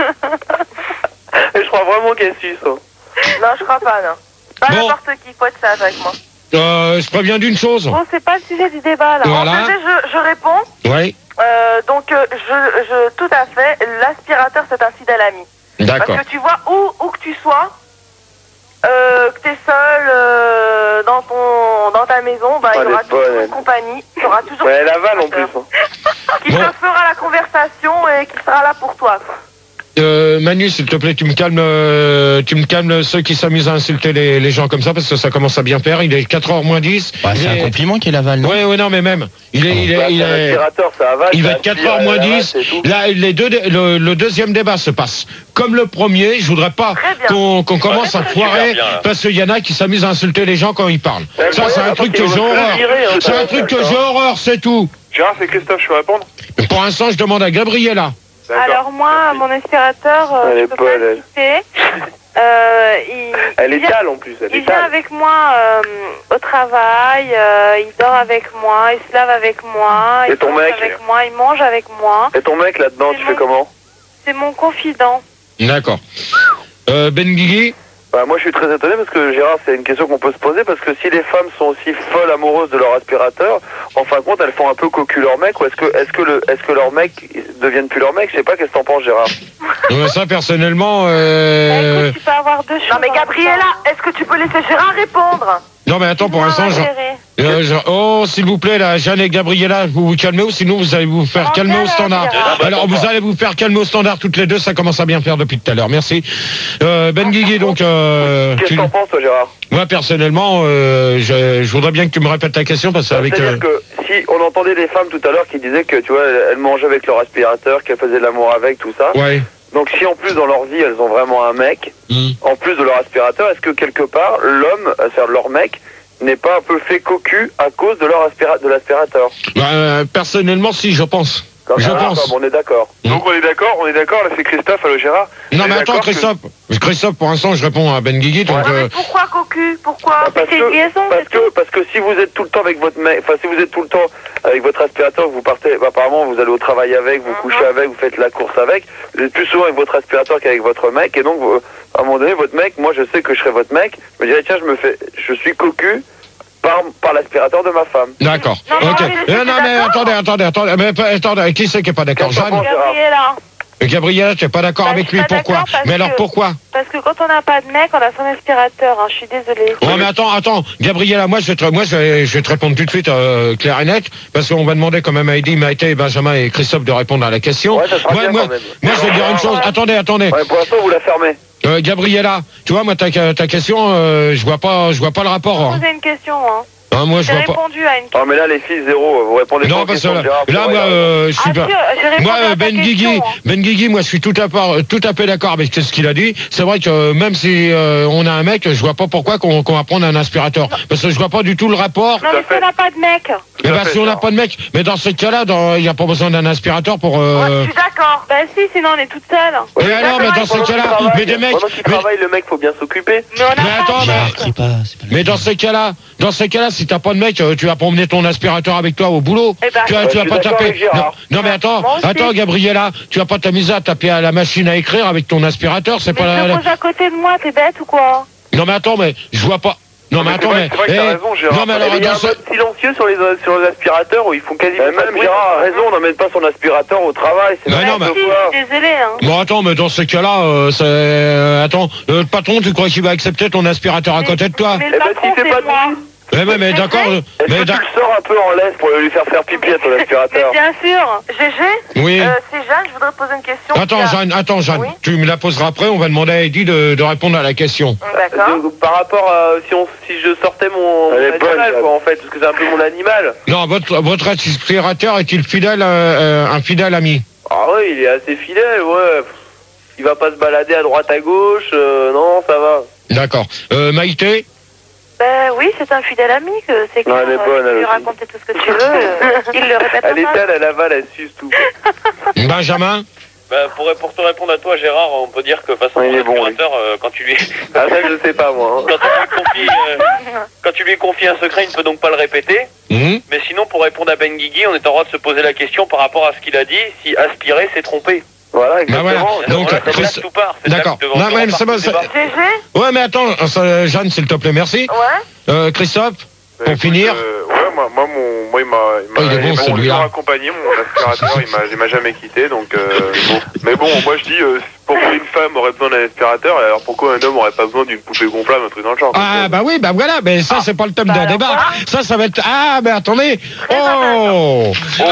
Speaker 3: Et je crois vraiment qu'elle suce. Hein.
Speaker 6: Non, je crois pas, non. Pas
Speaker 1: Bon.
Speaker 6: n'importe qui, faut être sage avec moi.
Speaker 1: Euh, je préviens d'une chose.
Speaker 6: Bon, c'est pas le sujet du débat là.
Speaker 1: Voilà.
Speaker 6: En G G, je, je réponds.
Speaker 1: Oui,
Speaker 6: Euh, donc euh, je, je, tout à fait, l'aspirateur c'est un fidèle ami.
Speaker 1: d'accord.
Speaker 6: Parce que tu vois, où, où que tu sois, euh, que tu es seul euh, dans, ton, dans ta maison, bah,
Speaker 3: Ah,
Speaker 6: il y
Speaker 3: elle
Speaker 6: aura
Speaker 3: est bonne,
Speaker 6: toujours
Speaker 3: elle.
Speaker 6: une compagnie, il y aura toujours
Speaker 3: Ouais, elle avale en plus. Hein.
Speaker 6: qui
Speaker 1: Bon.
Speaker 6: te fera la conversation et qui sera là pour toi. quoi.
Speaker 1: Euh, Manu, s'il te plaît, tu me calmes, euh, tu me calmes ceux qui s'amusent à insulter les, les gens comme ça parce que ça commence à bien faire. Il est quatre heures moins dix.
Speaker 4: Bah, c'est un compliment qu'il avale, non?
Speaker 1: Oui, oui, non, mais même. Il est, il est,
Speaker 3: Bah,
Speaker 1: il
Speaker 3: c'est un
Speaker 1: est,
Speaker 3: aspirateur, ça avale.
Speaker 1: il va
Speaker 3: ça
Speaker 1: être quatre
Speaker 3: aspire,
Speaker 1: heures moins
Speaker 3: elle avale,
Speaker 1: dix.
Speaker 3: c'est tout.
Speaker 1: Là, les deux, le, le deuxième débat se passe. Comme le premier, je voudrais pas
Speaker 6: Très bien.
Speaker 1: qu'on qu'on commence à foirer
Speaker 7: bien, là.
Speaker 1: parce qu'il y en a qui s'amusent à insulter les gens quand ils parlent.
Speaker 3: Ouais,
Speaker 1: Ça,
Speaker 3: ouais,
Speaker 1: c'est un
Speaker 3: après,
Speaker 1: truc que
Speaker 3: ils
Speaker 1: j'ai
Speaker 3: vont se
Speaker 1: horreur.
Speaker 3: virer, hein,
Speaker 1: C'est
Speaker 3: ça,
Speaker 1: un truc que
Speaker 3: d'accord.
Speaker 1: j'ai horreur, c'est tout.
Speaker 5: Gérard, c'est Christophe, je peux répondre?
Speaker 1: Pour l'instant, je demande à Gabriella.
Speaker 5: D'accord.
Speaker 6: Alors moi, mon aspirateur, euh,
Speaker 3: Elle
Speaker 6: je
Speaker 3: est
Speaker 6: peux
Speaker 3: bonne,
Speaker 6: pas
Speaker 3: elle.
Speaker 6: le citer. Euh, il,
Speaker 3: Elle
Speaker 6: il
Speaker 3: est
Speaker 6: vient-
Speaker 3: tale en plus, elle
Speaker 6: Il
Speaker 3: est
Speaker 6: vient
Speaker 3: tale.
Speaker 6: avec moi euh, au travail, euh, il dort avec moi, il se lave avec moi,
Speaker 3: Et
Speaker 6: il
Speaker 3: ton
Speaker 6: mange
Speaker 3: mec
Speaker 6: avec moi, il mange avec moi.
Speaker 3: Et ton mec là-dedans,
Speaker 6: C'est
Speaker 3: tu
Speaker 6: mon-
Speaker 3: fais comment?
Speaker 6: C'est mon confident.
Speaker 1: D'accord. Euh, Ben Guigui.
Speaker 3: Bah, moi je suis très étonné parce que Gérard, c'est une question qu'on peut se poser parce que si les femmes sont aussi folles amoureuses de leur aspirateur, en fin de compte elles font un peu cocu leur mec, ou est-ce que est-ce que le est-ce que leur mec deviennent plus leur mec? Je sais pas, qu'est-ce que t'en penses Gérard?
Speaker 1: Non, mais ça, personnellement,
Speaker 6: Bah,
Speaker 1: euh...
Speaker 6: écoute, tu peux avoir deux choses. Non mais Gabriella, est-ce que tu peux laisser Gérard répondre?
Speaker 1: non, mais attends, pour
Speaker 6: Non,
Speaker 1: l'instant, je...
Speaker 6: intérêt.
Speaker 1: Euh, je- Oh, s'il vous plaît, là, Jeanne et Gabriella, vous vous calmez ou sinon vous allez vous faire
Speaker 6: Oh,
Speaker 1: calmer au
Speaker 6: calme,
Speaker 1: standard.
Speaker 6: Gérard.
Speaker 1: Alors, vous allez vous faire calmer au standard toutes les deux, ça commence à bien faire depuis tout à l'heure. Merci. Euh, Ben Guigui, donc, euh,
Speaker 3: Qu'est-ce
Speaker 1: tu-
Speaker 3: que t'en penses toi Gérard?
Speaker 1: moi, personnellement, euh, je, je voudrais bien que tu me répètes ta question parce qu'avec...
Speaker 3: C'est-à-dire
Speaker 1: Euh...
Speaker 3: que si on entendait des femmes tout à l'heure qui disaient que tu vois elles elles mangeaient avec leur aspirateur, qu'elles faisaient de l'amour avec, tout ça.
Speaker 1: Ouais.
Speaker 3: Donc si en plus dans leur vie elles ont vraiment un mec,
Speaker 1: Hmm.
Speaker 3: en plus de leur aspirateur, est-ce que quelque part l'homme, c'est-à-dire leur mec, n'est pas un peu fait cocu à cause de leur aspira de l'aspirateur?
Speaker 1: Bah, euh, personnellement, si, je pense.
Speaker 3: Comme
Speaker 1: Je
Speaker 3: ça,
Speaker 1: pense.
Speaker 3: bon, on est d'accord.
Speaker 5: Donc on est d'accord, on est d'accord, là c'est Christophe, allô Gérard?
Speaker 1: Non,
Speaker 5: On
Speaker 1: mais
Speaker 5: est
Speaker 1: attends,
Speaker 5: d'accord que-
Speaker 1: Christophe. Christophe, pour l'instant, je réponds à Ben Guigui, donc...
Speaker 6: Non, mais
Speaker 1: euh,
Speaker 6: pourquoi cocu? Pourquoi?
Speaker 3: Bah, parce
Speaker 6: C'est une
Speaker 3: que,
Speaker 6: liaison,
Speaker 3: parce
Speaker 6: c'est
Speaker 3: que,
Speaker 6: tout.
Speaker 3: parce que si vous êtes tout le temps avec votre mec, enfin si vous êtes tout le temps avec votre aspirateur, vous partez, bah, apparemment vous allez au travail avec, vous
Speaker 6: Mhm.
Speaker 3: couchez avec, vous faites la course avec, vous êtes plus souvent avec votre aspirateur qu'avec votre mec, et donc vous- à un moment donné votre mec, moi je sais que je serai votre mec, je me dirais tiens je me fais, je suis cocu par, par l'aspirateur de ma femme.
Speaker 1: D'accord.
Speaker 6: Non, non,
Speaker 1: Ok.
Speaker 6: mais
Speaker 1: Euh, non, mais
Speaker 6: d'accord.
Speaker 1: attendez, attendez, attendez. Mais, pas- attendez, qui c'est qui est pas d'accord?
Speaker 3: Qu'est-ce que t'en
Speaker 1: Jeanne?
Speaker 3: penses, Gérard?
Speaker 6: Gabriella.
Speaker 1: Gabriella, tu n'es pas d'accord
Speaker 6: Bah,
Speaker 1: avec
Speaker 6: je suis
Speaker 1: lui,
Speaker 6: pas
Speaker 1: pourquoi?
Speaker 6: d'accord parce
Speaker 1: Mais alors
Speaker 6: que-
Speaker 1: pourquoi?
Speaker 6: Parce que quand on n'a pas de mec, on a son aspirateur, hein, je suis désolée.
Speaker 1: Ouais, mais attends, attends, Gabriella, moi je vais te, moi, je vais, je vais te répondre tout de suite euh, clair et net, parce qu'on va demander quand même à Eddy, Maïté, Benjamin et Christophe de répondre à la question.
Speaker 3: Ouais, ça sera
Speaker 1: moi,
Speaker 3: bien
Speaker 1: moi,
Speaker 3: quand même.
Speaker 1: moi, je vais dire une chose, attendez, attendez.
Speaker 3: Ouais, pour l'instant vous la fermez.
Speaker 1: Euh, Gabriella, tu vois, moi ta, ta question, euh, je vois pas, je vois pas le rapport. Hein.
Speaker 6: Posez une question, hein.
Speaker 1: Hein, moi je
Speaker 6: J'ai
Speaker 1: vois pas.
Speaker 6: répondu à une question.
Speaker 3: Ah mais là les filles zéro, vous répondez pas
Speaker 1: Non,
Speaker 3: aux
Speaker 1: parce que
Speaker 3: questions
Speaker 1: là,
Speaker 3: de Gérard,
Speaker 1: là,
Speaker 3: c'est
Speaker 1: moi,
Speaker 3: vrai,
Speaker 1: euh, je suis
Speaker 6: Ah,
Speaker 1: pas.
Speaker 6: sûr, j'ai répondu
Speaker 1: Moi,
Speaker 6: à
Speaker 1: euh,
Speaker 6: ta
Speaker 1: Ben
Speaker 6: question,
Speaker 1: Guigui,
Speaker 6: hein.
Speaker 1: Ben Guigui, moi, je suis tout à, part, tout à fait d'accord avec ce qu'il a dit. C'est vrai que euh, même si euh, on a un mec, je vois pas pourquoi qu'on qu'on va prendre un aspirateur. Parce que je vois pas du tout le rapport.
Speaker 6: Non, mais si on n'a pas de mec.
Speaker 1: Eh ben,
Speaker 5: fait,
Speaker 1: si on n'a
Speaker 5: Gérard.
Speaker 1: pas de mec, mais dans ce cas-là, dans- il n'y a pas besoin d'un aspirateur pour.
Speaker 6: Ouais,
Speaker 1: Euh...
Speaker 6: je suis d'accord. Bah si, sinon on est toute seule.
Speaker 1: Et alors, mais dans ce
Speaker 3: Pendant qu'il
Speaker 1: cas-là,
Speaker 3: travaille,
Speaker 1: mais des mecs.
Speaker 3: Pendant qu'il
Speaker 1: mais-
Speaker 3: travaille, le mec faut bien s'occuper.
Speaker 6: Mais on n'a
Speaker 1: Mais
Speaker 6: pas
Speaker 1: attends,
Speaker 6: de
Speaker 1: mais-
Speaker 6: mec.
Speaker 4: Crie pas, c'est pas le
Speaker 1: Mais dans ces cas-là, dans ces cas-là, si t'as pas de mec, euh, tu vas promener ton aspirateur avec toi au boulot.
Speaker 6: Eh ben,
Speaker 1: tu vas,
Speaker 3: ouais,
Speaker 1: tu vas
Speaker 3: je suis
Speaker 1: pas
Speaker 3: d'accord
Speaker 1: taper.
Speaker 3: avec Gérard.
Speaker 1: Non, non, mais attends,
Speaker 6: Moi aussi.
Speaker 1: attends, Gabriella, tu vas pas t'amuser à taper à la machine à écrire avec ton aspirateur, c'est
Speaker 6: Mais
Speaker 1: pas
Speaker 6: je
Speaker 1: la.
Speaker 6: te pose à côté de moi, t'es bête ou quoi?
Speaker 1: Non, mais attends, mais je vois pas. Non, mais
Speaker 5: mais
Speaker 1: attends,
Speaker 5: c'est vrai-
Speaker 1: mais.
Speaker 5: c'est vrai que t'as
Speaker 1: eh,
Speaker 5: raison, Gérard.
Speaker 1: non, mais alors,
Speaker 3: Mais il y a
Speaker 1: dans
Speaker 3: un
Speaker 1: ce-
Speaker 3: mode silencieux sur les, sur les aspirateurs où ils font quasiment pas de bruit. Gérard a raison, on n'emmène pas son aspirateur au travail, c'est
Speaker 1: Ouais, non,
Speaker 3: n'importe
Speaker 6: Si,
Speaker 3: quoi.
Speaker 6: je suis désolée, hein.
Speaker 1: Bon, attends, mais dans ce cas-là, euh, c'est. euh, attends, euh, le patron, tu crois qu'il va accepter ton aspirateur à côté de toi?
Speaker 6: Mais
Speaker 3: Eh
Speaker 6: le
Speaker 3: ben,
Speaker 6: patron,
Speaker 3: si c'est
Speaker 6: c'est
Speaker 3: pas de
Speaker 6: moi.
Speaker 3: bruit.
Speaker 1: Ouais, ouais, mais d'accord. euh,
Speaker 3: Est-ce
Speaker 1: Mais
Speaker 3: que tu
Speaker 1: d'ac-
Speaker 3: le sors un peu en laisse pour lui faire faire pipi à ton
Speaker 6: Mais
Speaker 3: aspirateur?
Speaker 6: bien sûr. G G,
Speaker 1: Oui.
Speaker 6: euh, c'est Jeanne, je voudrais poser une question.
Speaker 1: Attends,
Speaker 6: Là.
Speaker 1: Jeanne, attends, Jeanne.
Speaker 6: Oui.
Speaker 1: Tu me la poseras après, on va demander à Eddy de, de répondre à la question.
Speaker 6: D'accord.
Speaker 8: Donc, par rapport à si, on, si je sortais mon,
Speaker 3: Elle
Speaker 8: mon
Speaker 3: est bonne,
Speaker 8: animal,
Speaker 3: Jeanne.
Speaker 8: quoi, en fait, parce que c'est un peu mon animal.
Speaker 1: Non, votre, votre aspirateur est-il fidèle, euh, euh, un fidèle ami?
Speaker 8: Ah ouais, il est assez fidèle, ouais. Il va pas se balader à droite à gauche, euh, non, ça va.
Speaker 1: D'accord. Euh, Maïté?
Speaker 6: Ben oui, c'est un fidèle ami, que c'est clair.
Speaker 3: Non, elle est bonne,
Speaker 6: tu
Speaker 3: elle
Speaker 6: lui
Speaker 3: aussi.
Speaker 6: raconter tout ce que tu veux, euh, il le répète
Speaker 8: Elle est
Speaker 6: pas.
Speaker 8: telle, elle avale, elle suce tout.
Speaker 1: Benjamin?
Speaker 7: Bah, pour, pour te répondre à toi, Gérard, on peut dire que façon
Speaker 3: Il est bon,
Speaker 7: aspirateur, euh, quand tu lui
Speaker 3: Ah, ça, je sais pas, moi.
Speaker 7: quand tu lui confies, euh, quand tu lui confies un secret, il ne peut donc pas le répéter.
Speaker 1: Mmh.
Speaker 7: Mais sinon, pour répondre à Ben Guigui, on est en droit de se poser la question par rapport à ce qu'il a dit, si aspirer, c'est tromper.
Speaker 3: Voilà,
Speaker 1: Bah
Speaker 3: exactement.
Speaker 1: voilà. Donc,
Speaker 7: Donc,
Speaker 1: Chris-
Speaker 7: là, tout part. C'est
Speaker 1: D'accord.
Speaker 7: là que devant-
Speaker 1: Non, mais
Speaker 7: devant
Speaker 1: c'est bon,
Speaker 7: part
Speaker 1: c'est-
Speaker 7: tout débat.
Speaker 6: G G?
Speaker 1: Ouais, mais attends, euh, Jeanne, s'il te plaît, merci.
Speaker 6: Ouais.
Speaker 1: Euh, Christophe,
Speaker 5: Bah,
Speaker 1: pour
Speaker 5: écoute,
Speaker 1: finir.
Speaker 5: euh, ouais, moi, moi, mon, moi, il m'a, il
Speaker 1: Oh, il
Speaker 5: m'a,
Speaker 1: est bon,
Speaker 5: il m'a
Speaker 1: celui-là.
Speaker 5: toujours accompagné, mon aspirateur, il m'a, il m'a jamais quitté, donc, euh, bon. Mais bon, moi, je dis, euh, pourquoi une femme aurait besoin d'un aspirateur, alors pourquoi un homme aurait pas besoin d'une poupée gonflable, un truc dans le genre?
Speaker 1: Ah, bah oui, bah voilà, mais ça, c'est pas le thème
Speaker 6: Bah
Speaker 1: d'un
Speaker 6: alors
Speaker 1: débat.
Speaker 6: voilà.
Speaker 1: Ça, ça va être. Ah, mais attendez. Oh!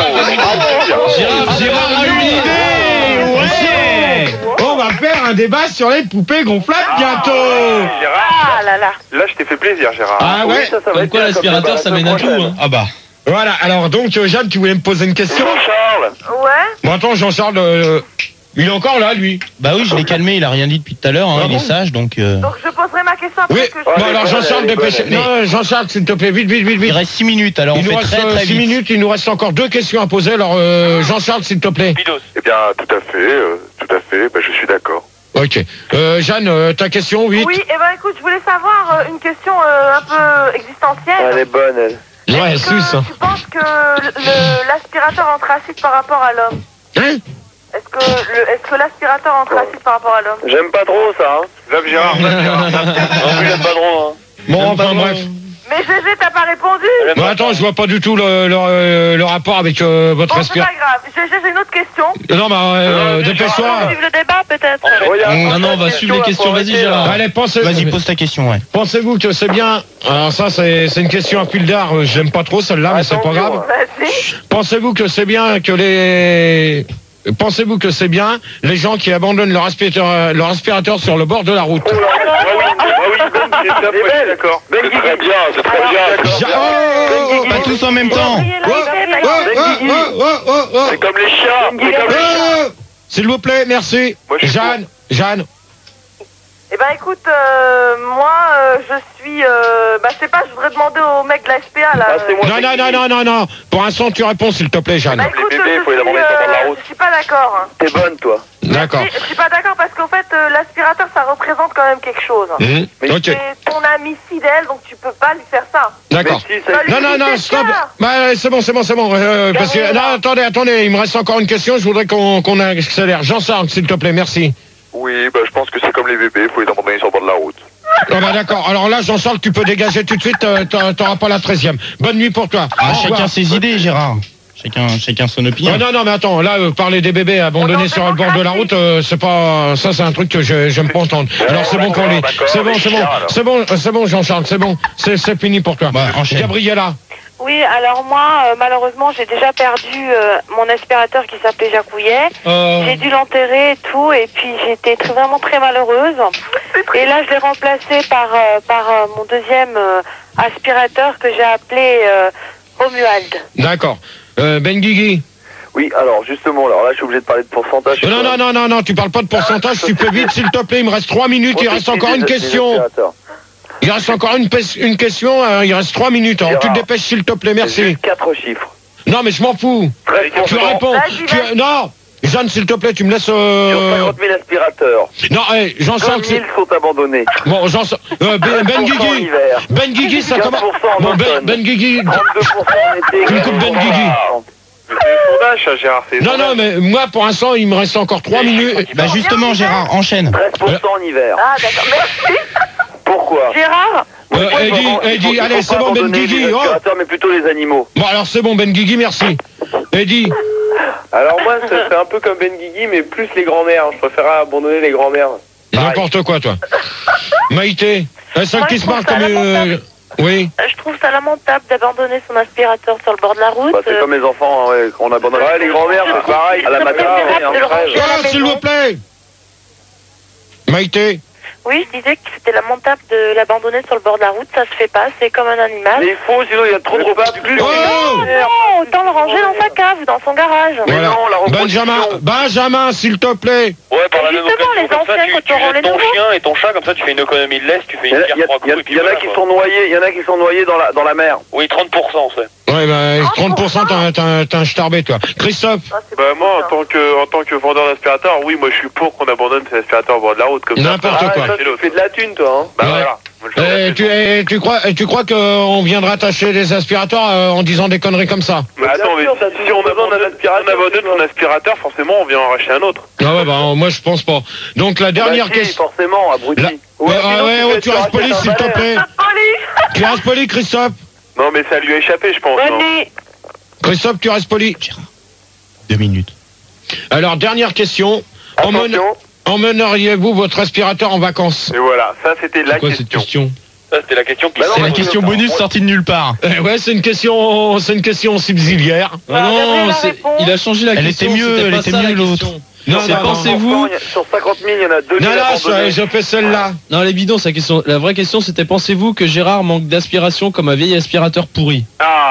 Speaker 2: Gérard, Gérard a une idée.
Speaker 1: Ouais! On va faire un débat sur les poupées gonflables bientôt!
Speaker 5: Gérard,
Speaker 6: Ah là là.
Speaker 5: là, je t'ai fait plaisir, Gérard.
Speaker 1: Ah
Speaker 3: Oui,
Speaker 1: ouais?
Speaker 3: ça, ça va
Speaker 2: Comme
Speaker 3: être
Speaker 2: quoi
Speaker 3: bien, comme
Speaker 2: l'aspirateur,
Speaker 3: débat
Speaker 2: ça
Speaker 3: la
Speaker 2: mène à tout.
Speaker 3: semaine
Speaker 2: Hein.
Speaker 4: Ah bah.
Speaker 1: Voilà, alors donc, euh, Jeanne, tu voulais me poser une question?
Speaker 3: Jean-Charles,
Speaker 6: Ouais.
Speaker 1: Bon, attends, Jean-Charles, euh, il est encore là, lui.
Speaker 4: Bah oui, je l'ai calmé, il a rien dit depuis tout à l'heure, hein,
Speaker 1: Ah
Speaker 4: il
Speaker 1: bon
Speaker 4: est sage, donc euh,
Speaker 6: Donc je poserai ma question après
Speaker 1: Oui,
Speaker 6: que je...
Speaker 1: bon,
Speaker 3: elle est
Speaker 1: alors
Speaker 3: bonne,
Speaker 1: Jean-Charles,
Speaker 3: elle est
Speaker 1: dépêche.
Speaker 3: bonne.
Speaker 1: Non, Jean-Charles, s'il te plaît, vite, vite, vite,
Speaker 4: il
Speaker 1: vite.
Speaker 4: reste six minutes, alors on
Speaker 1: Il nous
Speaker 4: fait
Speaker 1: reste
Speaker 4: très
Speaker 1: euh,
Speaker 4: très
Speaker 1: six
Speaker 4: vite.
Speaker 1: minutes, il nous reste encore deux questions à poser. Alors, euh, Jean-Charles, s'il te plaît.
Speaker 7: Pidos.
Speaker 9: Eh bien, tout à fait, euh, tout à fait, bah, je suis d'accord.
Speaker 1: Ok. Euh, Jeanne, euh, ta question, vite.
Speaker 6: Oui, et ben écoute, je voulais savoir euh, une question euh, un peu existentielle.
Speaker 3: elle est bonne, elle.
Speaker 1: Ouais,
Speaker 6: Est-ce que
Speaker 1: suce. hein.
Speaker 6: tu penses que le- l'aspirateur anthracite par rapport à l'homme?
Speaker 1: Hein?
Speaker 6: Est-ce que le- est-ce que l'aspirateur anthracite par rapport à l'homme?
Speaker 3: J'aime pas trop ça, hein.
Speaker 5: Zap Gérard, zap Gérard.
Speaker 7: Non plus, j'aime pas trop, hein.
Speaker 1: Bon, enfin, bref.
Speaker 6: Mais G G, t'as pas répondu?
Speaker 7: J'aime
Speaker 1: Bon,
Speaker 7: pas
Speaker 1: attends,
Speaker 7: trop.
Speaker 1: je vois pas du tout le, le, euh, le rapport avec euh, votre
Speaker 6: Bon, c'est
Speaker 1: aspirateur.
Speaker 6: pas grave. G G, j'ai une autre question.
Speaker 1: Non, mais euh,
Speaker 7: Euh,
Speaker 1: dépêche-toi.
Speaker 6: On va suivre le débat peut-être.
Speaker 3: Regarde,
Speaker 2: Non, non, on va suivre les questions. Vas-y, Gérard.
Speaker 1: Allez, pensez,
Speaker 4: Vas-y, pose ta question, ouais.
Speaker 1: pensez-vous que c'est bien. Alors, ça, c'est c'est une question à fil d'art. euh, J'aime pas trop celle-là, mais c'est pas
Speaker 3: Attention,
Speaker 1: grave.
Speaker 6: Vas-y.
Speaker 1: Pensez-vous que c'est bien que les. Pensez-vous que c'est bien les gens qui abandonnent leur aspirateur, euh, leur aspirateur sur le bord de la route?
Speaker 5: Ah oui, ah oui, Ben, Christophe, ouais, je suis d'accord.
Speaker 3: Ben
Speaker 9: C'est
Speaker 3: Guigui.
Speaker 9: très bien, c'est très bien.
Speaker 1: Ja- oh, oh, oh,
Speaker 4: Pas tous en même temps.
Speaker 1: oh, oh, oh, oh, oh, oh,
Speaker 9: C'est comme les chiens. C'est comme les chiens.
Speaker 1: oh. S'il vous plaît, merci.
Speaker 5: Moi, je suis
Speaker 1: Jeanne, Jeanne.
Speaker 6: Eh ben écoute, euh, moi euh, je suis, euh, bah je sais pas, je voudrais demander au mec de la S P A là.
Speaker 3: Ah, c'est moi.
Speaker 1: Non, non, non, non, non, non. Pour l'instant, tu réponds, s'il te plaît, Jeanne.
Speaker 6: Bah écoute,
Speaker 3: Les bébés,
Speaker 6: je
Speaker 3: faut les
Speaker 6: suis,
Speaker 3: abandonner sur le bord de la
Speaker 6: euh,
Speaker 3: route.
Speaker 6: je suis pas d'accord. hein.
Speaker 3: T'es bonne, toi.
Speaker 1: D'accord.
Speaker 6: Je, je suis pas d'accord parce qu'en fait euh, l'aspirateur ça représente quand même quelque chose.
Speaker 1: Hum, Ok,
Speaker 6: C'est ton ami fidèle donc tu peux pas lui faire ça.
Speaker 1: d'accord.
Speaker 3: Mais si, ça-
Speaker 6: Bah,
Speaker 1: Non, non, non,
Speaker 6: lui,
Speaker 1: stop.
Speaker 6: c'est ça.
Speaker 1: Bah, c'est bon, c'est bon, c'est bon. Euh, parce que, non, attendez, attendez, il me reste encore une question. Je voudrais qu'on qu'on accélère. Jean-Charles, s'il te plaît, merci.
Speaker 9: Oui, bah, je pense que c'est comme les bébés, faut les abandonner sur le bord de la route.
Speaker 1: Ah bah d'accord. Alors là, Jean-Charles, tu peux dégager tout de suite. euh, t'auras- T'auras pas la treizième. Bonne nuit pour toi.
Speaker 4: Ah,
Speaker 1: Au
Speaker 4: chacun
Speaker 1: revoir.
Speaker 4: ses idées, Gérard. Chacun, chacun son opinion.
Speaker 1: Ah non, non, mais attends, là, euh, parler des bébés abandonnés
Speaker 6: On est
Speaker 1: sur le bord de la route, euh, c'est pas, ça, c'est un truc que je j'aime pas entendre. Alors c'est bon pour lui.
Speaker 9: d'accord,
Speaker 1: C'est bon,
Speaker 9: les
Speaker 1: c'est bon,
Speaker 9: chiens, alors.
Speaker 1: c'est bon, euh, c'est bon, Jean-Charles, c'est bon, c'est c'est fini pour toi.
Speaker 4: Bah, enchaîne.
Speaker 1: Gabriella.
Speaker 6: Oui, alors moi euh, malheureusement j'ai déjà perdu euh, mon aspirateur qui s'appelait Jacouillet. J'ai dû l'enterrer et tout, et puis j'étais très- vraiment très malheureuse. Et là, je l'ai remplacé par, euh, par euh, mon deuxième euh, aspirateur que j'ai appelé euh, Romuald.
Speaker 1: D'accord. Euh, Ben Guigui.
Speaker 3: Oui, alors justement, alors là, je suis obligé de parler de pourcentage.
Speaker 1: Non, non, non, non, non, tu parles pas de pourcentage, tu peux vite, s'il te plaît, il me reste trois minutes, il reste encore une question. Il reste encore une, pes- une question, hein, il reste trois minutes. Alors tu te dépêches, s'il te plaît, merci.
Speaker 3: Quatre chiffres.
Speaker 1: Non, mais je m'en fous.
Speaker 3: treize pour
Speaker 1: Tu
Speaker 3: cent
Speaker 1: réponds.
Speaker 6: Vas-y,
Speaker 1: Tu-
Speaker 6: vas-y.
Speaker 1: Non, Jeanne, s'il te plaît, tu me laisses.
Speaker 3: Sur
Speaker 1: Euh...
Speaker 3: cinquante mille aspirateurs.
Speaker 1: Non, hey, Jean-Charles.
Speaker 3: vingt mille sont abandonnés.
Speaker 1: Bon, Jean euh, Ben, Ben
Speaker 3: quinze pour cent en
Speaker 1: Guigui.
Speaker 3: hiver.
Speaker 1: Ben Guigui, ça
Speaker 3: quinze
Speaker 1: commence.
Speaker 3: pour cent en
Speaker 1: Bon, Ben,
Speaker 3: automne.
Speaker 1: Ben Guigui.
Speaker 3: trente-deux pour cent en été.
Speaker 1: Tu me coupes Ben Guigui.
Speaker 5: C'est le sondage, ça, Gérard. C'est le
Speaker 1: Non, non,
Speaker 5: sondage.
Speaker 1: mais moi, pour l'instant, il me reste encore trois minutes.
Speaker 4: Bah justement, Gérard, enchaîne.
Speaker 3: treize pour cent en hiver.
Speaker 6: Ah d'accord, merci.
Speaker 3: Pourquoi
Speaker 6: Gérard,
Speaker 1: Euh,
Speaker 3: Pourquoi il faut
Speaker 1: Eddie,
Speaker 3: abandonner- il faut-
Speaker 1: Eddie,
Speaker 3: il
Speaker 1: allez,
Speaker 3: faut
Speaker 1: c'est
Speaker 3: pas
Speaker 1: bon, Ben
Speaker 3: abandonner
Speaker 1: Guigui.
Speaker 3: les
Speaker 1: Oh.
Speaker 3: aspirateurs, mais plutôt les animaux.
Speaker 1: Bon, alors c'est bon, Ben Guigui, merci. Eddie.
Speaker 8: Alors moi, ça c'est un peu comme Ben Guigui, mais plus les grands-mères. Je préfère abandonner les grands-mères.
Speaker 1: N'importe quoi, toi. Maïté. La seule
Speaker 6: Moi,
Speaker 1: qui
Speaker 6: je
Speaker 1: se
Speaker 6: trouve
Speaker 1: parle
Speaker 6: ça
Speaker 1: comme. euh,
Speaker 6: lamentable.
Speaker 1: Oui.
Speaker 6: euh, je trouve ça lamentable d'abandonner son aspirateur sur le bord de la route.
Speaker 3: Bah, c'est
Speaker 6: Euh,
Speaker 3: comme les enfants, hein, ouais, qu'on abandonne.
Speaker 8: Ouais, les grands-mères, c'est pareil.
Speaker 3: À la
Speaker 6: C'est
Speaker 3: matin,
Speaker 6: préférable
Speaker 3: ouais,
Speaker 6: de le
Speaker 3: en crève.
Speaker 6: ranger à la
Speaker 1: Ah, s'il
Speaker 6: maison.
Speaker 1: vous plaît. Maïté.
Speaker 6: Oui, je disais que c'était lamentable de l'abandonner sur le bord de la route, ça se fait pas, c'est comme un animal.
Speaker 8: Mais il faut, sinon il y a trop de repas.
Speaker 1: Oh
Speaker 6: Non, autant le ranger dans sa cave, dans son garage.
Speaker 1: Voilà.
Speaker 8: non, la reproduction.
Speaker 1: Benjamin, Benjamin, s'il te plaît.
Speaker 7: Ouais, par la même
Speaker 6: Justement,
Speaker 7: occasion,
Speaker 6: les
Speaker 7: comme ça,
Speaker 6: anciens,
Speaker 7: tu,
Speaker 6: quand
Speaker 7: tu
Speaker 6: on rend les
Speaker 7: jettes ton
Speaker 6: nouveaux.
Speaker 7: chien et ton chat, comme ça, tu fais une économie de laisse, tu fais
Speaker 8: Il y,
Speaker 7: une
Speaker 8: en a-
Speaker 7: pierre
Speaker 8: il y a-
Speaker 7: trois
Speaker 8: il y a-
Speaker 7: coups, et puis
Speaker 8: il y en a
Speaker 7: voilà,
Speaker 8: qui
Speaker 7: quoi.
Speaker 8: sont noyés, il y en a qui sont noyés dans la dans la mer.
Speaker 7: Oui, trente pour cent, c'est.
Speaker 1: Ouais, bah, trente pour cent, t'as, t'as, t'as un starbé, toi. Christophe.
Speaker 6: Ah, c'est
Speaker 5: Bah
Speaker 6: beaucoup,
Speaker 5: moi, en
Speaker 6: ça.
Speaker 5: tant que en tant que vendeur d'aspirateur, oui, moi je suis pour qu'on abandonne ces aspirateurs au bord de la route comme ça.
Speaker 1: N'importe
Speaker 8: Ah,
Speaker 1: quoi.
Speaker 8: ça, tu fais de la thune, toi. Hein.
Speaker 5: Bah
Speaker 1: Ouais.
Speaker 5: voilà. Moi, je
Speaker 1: Et
Speaker 5: fais
Speaker 1: tu,
Speaker 5: la
Speaker 1: et tu crois, et tu crois qu'on viendra t'acheter des aspirateurs euh, en disant des conneries comme ça?
Speaker 5: Mais attends, mais
Speaker 8: Bien sûr, t'as
Speaker 5: si,
Speaker 8: toujours
Speaker 5: si on
Speaker 8: besoin d'un
Speaker 5: abandonne,
Speaker 8: aspirateur,
Speaker 5: on abandonne
Speaker 8: tu vois.
Speaker 5: son aspirateur, forcément on vient en racheter un autre.
Speaker 1: Ah ouais, bah, moi, je pense pas. Donc, la dernière
Speaker 8: Bah, si,
Speaker 1: question.
Speaker 8: forcément, abruti.
Speaker 1: La-
Speaker 8: Ou
Speaker 1: Ouais,
Speaker 8: sinon,
Speaker 1: ah ouais,
Speaker 8: tu
Speaker 1: oh,
Speaker 8: fais-
Speaker 1: tu
Speaker 8: tu
Speaker 1: restes
Speaker 8: rachètes
Speaker 1: poli,
Speaker 8: un
Speaker 1: s'il te
Speaker 8: balai.
Speaker 1: plaît. Tu restes poli, Christophe.
Speaker 5: Non, mais ça lui a échappé, je pense. non.
Speaker 6: Venez.
Speaker 1: Christophe, tu restes poli.
Speaker 4: Deux minutes.
Speaker 1: Alors, dernière question. Emmène-
Speaker 8: Attention.
Speaker 1: Emmèneriez-vous votre aspirateur en vacances?
Speaker 5: Et voilà, ça c'était la
Speaker 2: C'est quoi cette
Speaker 5: question.
Speaker 2: question?
Speaker 7: Ça, c'était la question qui
Speaker 8: Bah non,
Speaker 4: C'est la
Speaker 8: mais
Speaker 4: question
Speaker 8: c'est-
Speaker 4: bonus
Speaker 8: on-
Speaker 4: sortie de nulle part.
Speaker 1: Eh ouais, c'est une question, c'est une question subsidiaire.
Speaker 2: Ah
Speaker 6: Bah, Gabriel
Speaker 2: non,
Speaker 6: a
Speaker 2: c'est-
Speaker 6: répondu.
Speaker 2: il a changé la
Speaker 4: Elle
Speaker 2: question.
Speaker 4: était mieux,
Speaker 2: c'était
Speaker 4: elle
Speaker 2: pas
Speaker 4: était
Speaker 2: ça,
Speaker 4: mieux,
Speaker 2: la
Speaker 4: l'autre.
Speaker 2: question.
Speaker 1: Non,
Speaker 2: C'est
Speaker 1: non, non.
Speaker 2: pensez-vous.
Speaker 8: Il y a- Sur cinquante mille, il y en a deux
Speaker 1: Non,
Speaker 8: mille
Speaker 1: là,
Speaker 8: abandonnés.
Speaker 1: je, je fais celle-là.
Speaker 2: Non, les bidons, sa question. La vraie question, c'était pensez-vous que Gérard manque d'aspiration comme un vieil aspirateur pourri?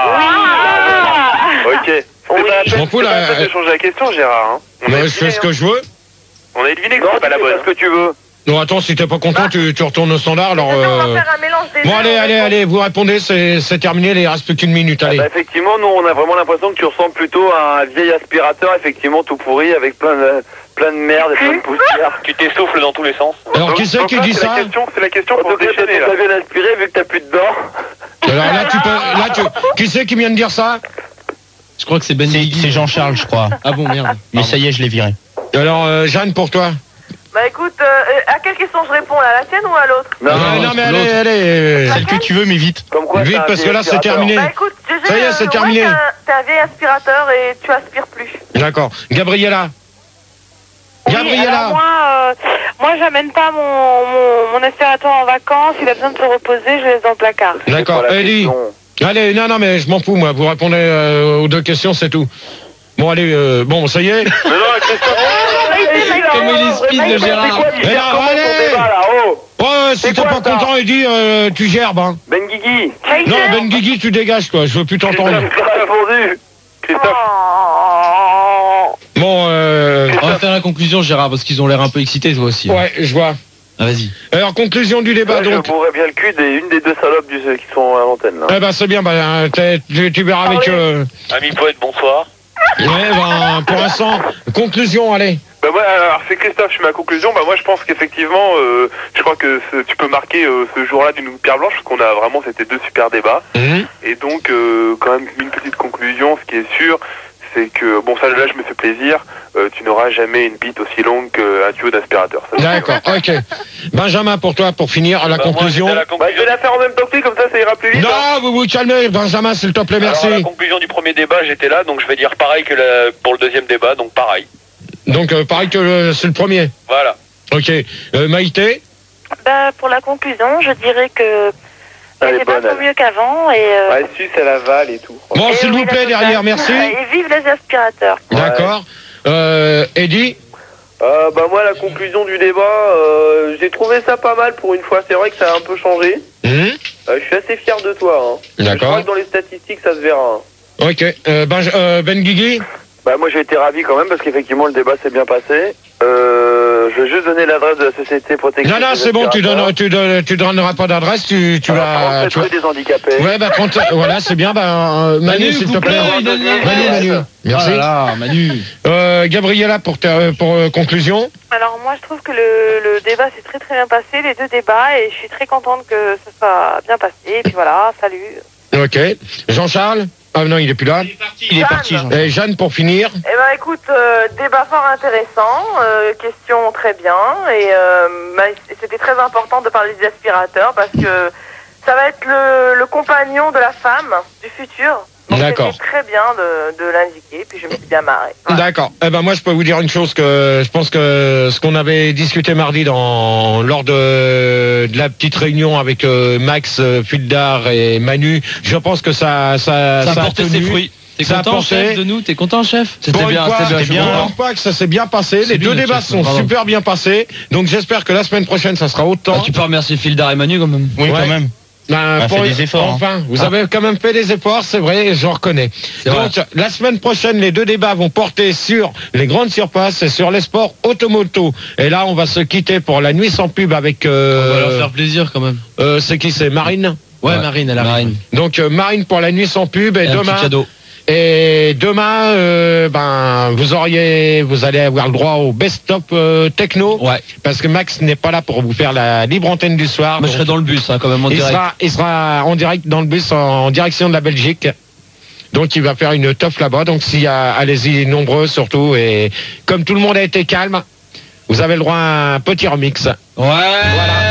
Speaker 5: Ah Ok. C'est
Speaker 8: Oui.
Speaker 5: pas la
Speaker 1: Je
Speaker 5: peine
Speaker 1: m'en fous,
Speaker 5: c'est pas
Speaker 1: là,
Speaker 5: la peine de
Speaker 1: euh,
Speaker 5: changer la question, Gérard. Hein. On,
Speaker 1: Moi,
Speaker 5: a
Speaker 1: je fais ce que je veux.
Speaker 5: on a deviné que
Speaker 8: Non,
Speaker 5: c'était pas la
Speaker 8: tu
Speaker 5: bonne.
Speaker 8: fais ce que tu veux.
Speaker 1: Non, attends, si t'es pas content, tu, tu retournes au standard. Alors,
Speaker 6: On va
Speaker 1: euh,
Speaker 6: faire un mélange des
Speaker 1: bon,
Speaker 6: deux,
Speaker 1: allez,
Speaker 6: on
Speaker 1: allez,
Speaker 6: répond.
Speaker 1: allez, vous répondez, c'est, c'est terminé, il reste plus qu'une minute, allez.
Speaker 8: Bah, effectivement, nous, on a vraiment l'impression que tu ressembles plutôt à un vieil aspirateur, effectivement, tout pourri, avec plein de, plein de merde et plein de poussière.
Speaker 7: Tu t'essouffles dans tous les sens.
Speaker 1: Alors,
Speaker 5: Donc-
Speaker 1: qui c'est
Speaker 5: donc
Speaker 1: qui
Speaker 5: là,
Speaker 1: dit
Speaker 5: c'est
Speaker 1: ça?
Speaker 5: la question, C'est la question
Speaker 8: En
Speaker 5: pour
Speaker 8: tout cas,
Speaker 5: déchaîner,
Speaker 8: toi,
Speaker 5: là.
Speaker 8: tu bien aspiré, vu que t'as plus de dents.
Speaker 1: Alors là, tu peux, là, tu, qui c'est qui vient de dire ça?
Speaker 2: Je crois que c'est Ben
Speaker 4: C'est
Speaker 2: Guigui.
Speaker 4: c'est Jean-Charles, je crois.
Speaker 2: Ah bon, merde.
Speaker 4: Mais ça y est, je l'ai viré.
Speaker 1: Alors, euh, Jeanne, pour toi?
Speaker 6: Bah écoute, euh, à quelle question je réponds là, à la tienne ou à l'autre?
Speaker 8: Non,
Speaker 1: Euh,
Speaker 8: non,
Speaker 1: non, mais
Speaker 2: l'autre.
Speaker 1: allez, allez.
Speaker 4: Celle que tu veux, mais vite.
Speaker 8: comme quoi,
Speaker 1: Vite,
Speaker 8: t'as un
Speaker 1: parce que
Speaker 8: vieil
Speaker 1: là, c'est
Speaker 8: aspirateur.
Speaker 1: terminé.
Speaker 6: Bah écoute, G G,
Speaker 1: Ça y est,
Speaker 6: euh,
Speaker 1: c'est
Speaker 6: ouais,
Speaker 1: terminé.
Speaker 6: t'es un- T'es un vieil aspirateur et tu aspires plus.
Speaker 1: D'accord. Gabriella.
Speaker 6: Oui,
Speaker 1: Gabriella.
Speaker 6: alors moi, euh, moi j'amène pas mon, mon, mon aspirateur en vacances, il a besoin de se reposer, je le laisse dans le placard.
Speaker 8: C'est
Speaker 1: D'accord.
Speaker 8: pas la
Speaker 1: Ellie.
Speaker 8: question.
Speaker 1: Allez, non, non, mais je m'en fous, moi. Vous répondez euh, aux deux questions, c'est tout. Bon, allez, euh, bon, ça y est.
Speaker 5: Mais non, Christophe.
Speaker 2: Comme il est speed de Gérard.
Speaker 8: C'est quoi, tu
Speaker 1: Mais
Speaker 8: gères
Speaker 1: non,
Speaker 8: comment ton
Speaker 1: allez.
Speaker 8: débat, là? Oh,
Speaker 1: Ouais, si
Speaker 8: C'est
Speaker 1: t'es
Speaker 8: quoi,
Speaker 1: pas
Speaker 8: ça
Speaker 1: content, il dit, euh, tu gerbes, hein.
Speaker 8: Ben Guigui.
Speaker 1: Non, Ben Guigui, tu dégages, toi. Je veux plus t'entendre.
Speaker 8: Christophe, t'as répondu.
Speaker 5: Christophe.
Speaker 6: Oh.
Speaker 1: Bon, euh,
Speaker 2: On va faire la conclusion, Gérard, parce qu'ils ont l'air un peu excités, toi aussi.
Speaker 1: ouais, je vois.
Speaker 2: Ah, vas-y.
Speaker 1: Alors, conclusion du débat,
Speaker 8: Moi, je
Speaker 1: donc.
Speaker 8: bourrais bien le cul d'une des deux salopes du, qui sont à l'antenne, là.
Speaker 1: Eh ben, c'est bien, bah, t'es- tu, tu verras avec... Euh,
Speaker 7: Ami poète, bonsoir.
Speaker 1: ouais, ben, pour l'instant, conclusion, allez.
Speaker 5: Bah moi, alors c'est Christophe, je fais ma conclusion. Bah moi je pense qu'effectivement, euh, je crois que ce- tu peux marquer euh, ce jour-là d'une pierre blanche, parce qu'on a vraiment, c'était deux super débats.
Speaker 1: Mhm.
Speaker 5: Et donc, euh, quand même, une petite conclusion, ce qui est sûr, c'est que, bon ça là je me fais plaisir, euh, tu n'auras jamais une bite aussi longue qu'un tuyau d'aspirateur. Ça, c'est
Speaker 1: D'accord, ok. Benjamin, pour toi, pour finir, la
Speaker 7: Bah, moi,
Speaker 1: conclusion.
Speaker 7: c'était la
Speaker 8: Bah, je
Speaker 7: conclusion.
Speaker 8: vais la faire en même temps que lui, comme ça, ça ira plus vite. hein.
Speaker 1: Non, vous vous calmez, Benjamin, s'il te plaît, merci.
Speaker 7: Alors, la conclusion du premier débat, j'étais là, donc je vais dire pareil que la- pour le deuxième débat, donc pareil.
Speaker 1: Donc, euh, pareil que le- c'est le premier.
Speaker 7: Voilà.
Speaker 1: Ok. Euh, Maïté?
Speaker 6: Bah pour la conclusion, je dirais que bah,
Speaker 8: Elle est
Speaker 6: c'est pas
Speaker 8: bonne,
Speaker 6: trop
Speaker 8: elle.
Speaker 6: mieux qu'avant et... Euh,
Speaker 8: Ouais, suce, elle avale et tout.
Speaker 1: Bon,
Speaker 6: et
Speaker 1: s'il
Speaker 6: oui,
Speaker 1: vous plaît,
Speaker 6: la
Speaker 1: derrière,
Speaker 6: totale.
Speaker 1: merci.
Speaker 6: Et vive les aspirateurs.
Speaker 8: Ouais.
Speaker 1: D'accord. Euh, Eddie?
Speaker 8: Euh, bah moi, la conclusion du débat, euh, j'ai trouvé ça pas mal pour une fois. C'est vrai que ça a un peu changé.
Speaker 1: Mhm.
Speaker 8: Euh, je suis assez fier de toi. Hein. Je
Speaker 1: D'accord.
Speaker 8: crois que dans les statistiques, ça se verra. hein.
Speaker 1: Ok. Euh, ben, euh, Ben Guigui?
Speaker 8: Bah moi, j'ai été ravi quand même parce qu'effectivement, le débat s'est bien passé. Euh, je vais juste donner l'adresse de la société protection.
Speaker 1: Non, non,
Speaker 8: des
Speaker 1: c'est bon, tu
Speaker 8: aspirateurs.
Speaker 1: donnes, tu donnes, tu donneras pas d'adresse, tu, tu
Speaker 8: Alors,
Speaker 1: vas,
Speaker 8: trente-sept
Speaker 1: tu vas-
Speaker 8: rue des handicapés.
Speaker 1: Ouais, bah, trente, voilà, c'est bien, bah, euh, Manu,
Speaker 2: Manu,
Speaker 1: s'il te
Speaker 2: coupe-le,
Speaker 1: plaît.
Speaker 2: il donne l'adresse.
Speaker 1: Manu, Manu. Merci.
Speaker 2: Oh là là, Manu.
Speaker 1: Euh, Gabriella, pour, ta- pour euh, conclusion.
Speaker 6: Alors moi je trouve que le, le débat s'est très très bien passé, les deux débats, et je suis très contente que ça soit bien passé. Et puis voilà, salut.
Speaker 1: Ok. Jean-Charles? Ah non, il est plus là.
Speaker 4: Il est
Speaker 6: Jeanne.
Speaker 4: parti, Jean.
Speaker 1: Et Jeanne, pour finir.
Speaker 6: Eh ben écoute, euh, débat fort intéressant, euh, question très bien, et euh, bah, c'était très important de parler des aspirateurs parce que ça va être le, le compagnon de la femme du futur. Donc
Speaker 1: D'accord.
Speaker 6: c'était très bien de, de l'indiquer, puis je me suis bien marrée. Voilà.
Speaker 1: D'accord. Eh ben moi je peux vous dire une chose que je pense que ce qu'on avait discuté mardi dans lors de, de la petite réunion avec euh, Max, euh, Fuldar et Manu, je pense que ça ça
Speaker 2: Ça a
Speaker 1: a
Speaker 2: porté
Speaker 1: tenu.
Speaker 2: ses fruits. T'es
Speaker 1: Ça a
Speaker 2: content,
Speaker 1: porté.
Speaker 2: chef, de nous? T'es content, chef?
Speaker 1: Pour une fois, pour une fois que ça s'est bien passé. Les
Speaker 2: bien,
Speaker 1: deux débats
Speaker 2: chef,
Speaker 1: sont
Speaker 2: pardon.
Speaker 1: super bien passés. Donc j'espère que la semaine prochaine, ça sera autant.
Speaker 10: Ah, tu peux remercier Fildar et Manu quand même.
Speaker 4: Oui,
Speaker 1: Ouais.
Speaker 4: quand même.
Speaker 1: Ben,
Speaker 4: On a
Speaker 1: pour-
Speaker 4: fait des efforts, hein.
Speaker 1: Enfin, vous
Speaker 4: Ah.
Speaker 1: avez quand même fait des efforts, c'est vrai, je reconnais.
Speaker 10: vrai.
Speaker 1: Donc, la semaine prochaine, les deux débats vont porter sur les grandes surfaces et sur les sports automoto. Et là, on va se quitter pour la nuit sans pub avec. Euh,
Speaker 2: On va leur faire plaisir quand même.
Speaker 1: euh, c'est qui c'est Marine.
Speaker 2: Ouais, Marine, elle arrive.
Speaker 10: Marine.
Speaker 1: Donc euh, Marine pour la nuit sans pub et,
Speaker 10: Et un
Speaker 1: demain.
Speaker 10: petit cadeau.
Speaker 1: Et demain, euh, ben, vous auriez, vous allez avoir le droit au best-of euh, techno.
Speaker 10: Ouais.
Speaker 1: Parce que Max n'est pas là pour vous faire la libre antenne du soir.
Speaker 10: Moi, je serai
Speaker 1: donc
Speaker 10: dans le bus, hein, quand même, en
Speaker 1: il
Speaker 10: direct.
Speaker 1: sera, il sera en direct dans le bus en, en direction de la Belgique. Donc il va faire une teuf là-bas. Donc s'il y a, allez-y nombreux surtout. Et comme tout le monde a été calme, vous avez le droit à un petit remix.
Speaker 10: Ouais.
Speaker 1: Voilà.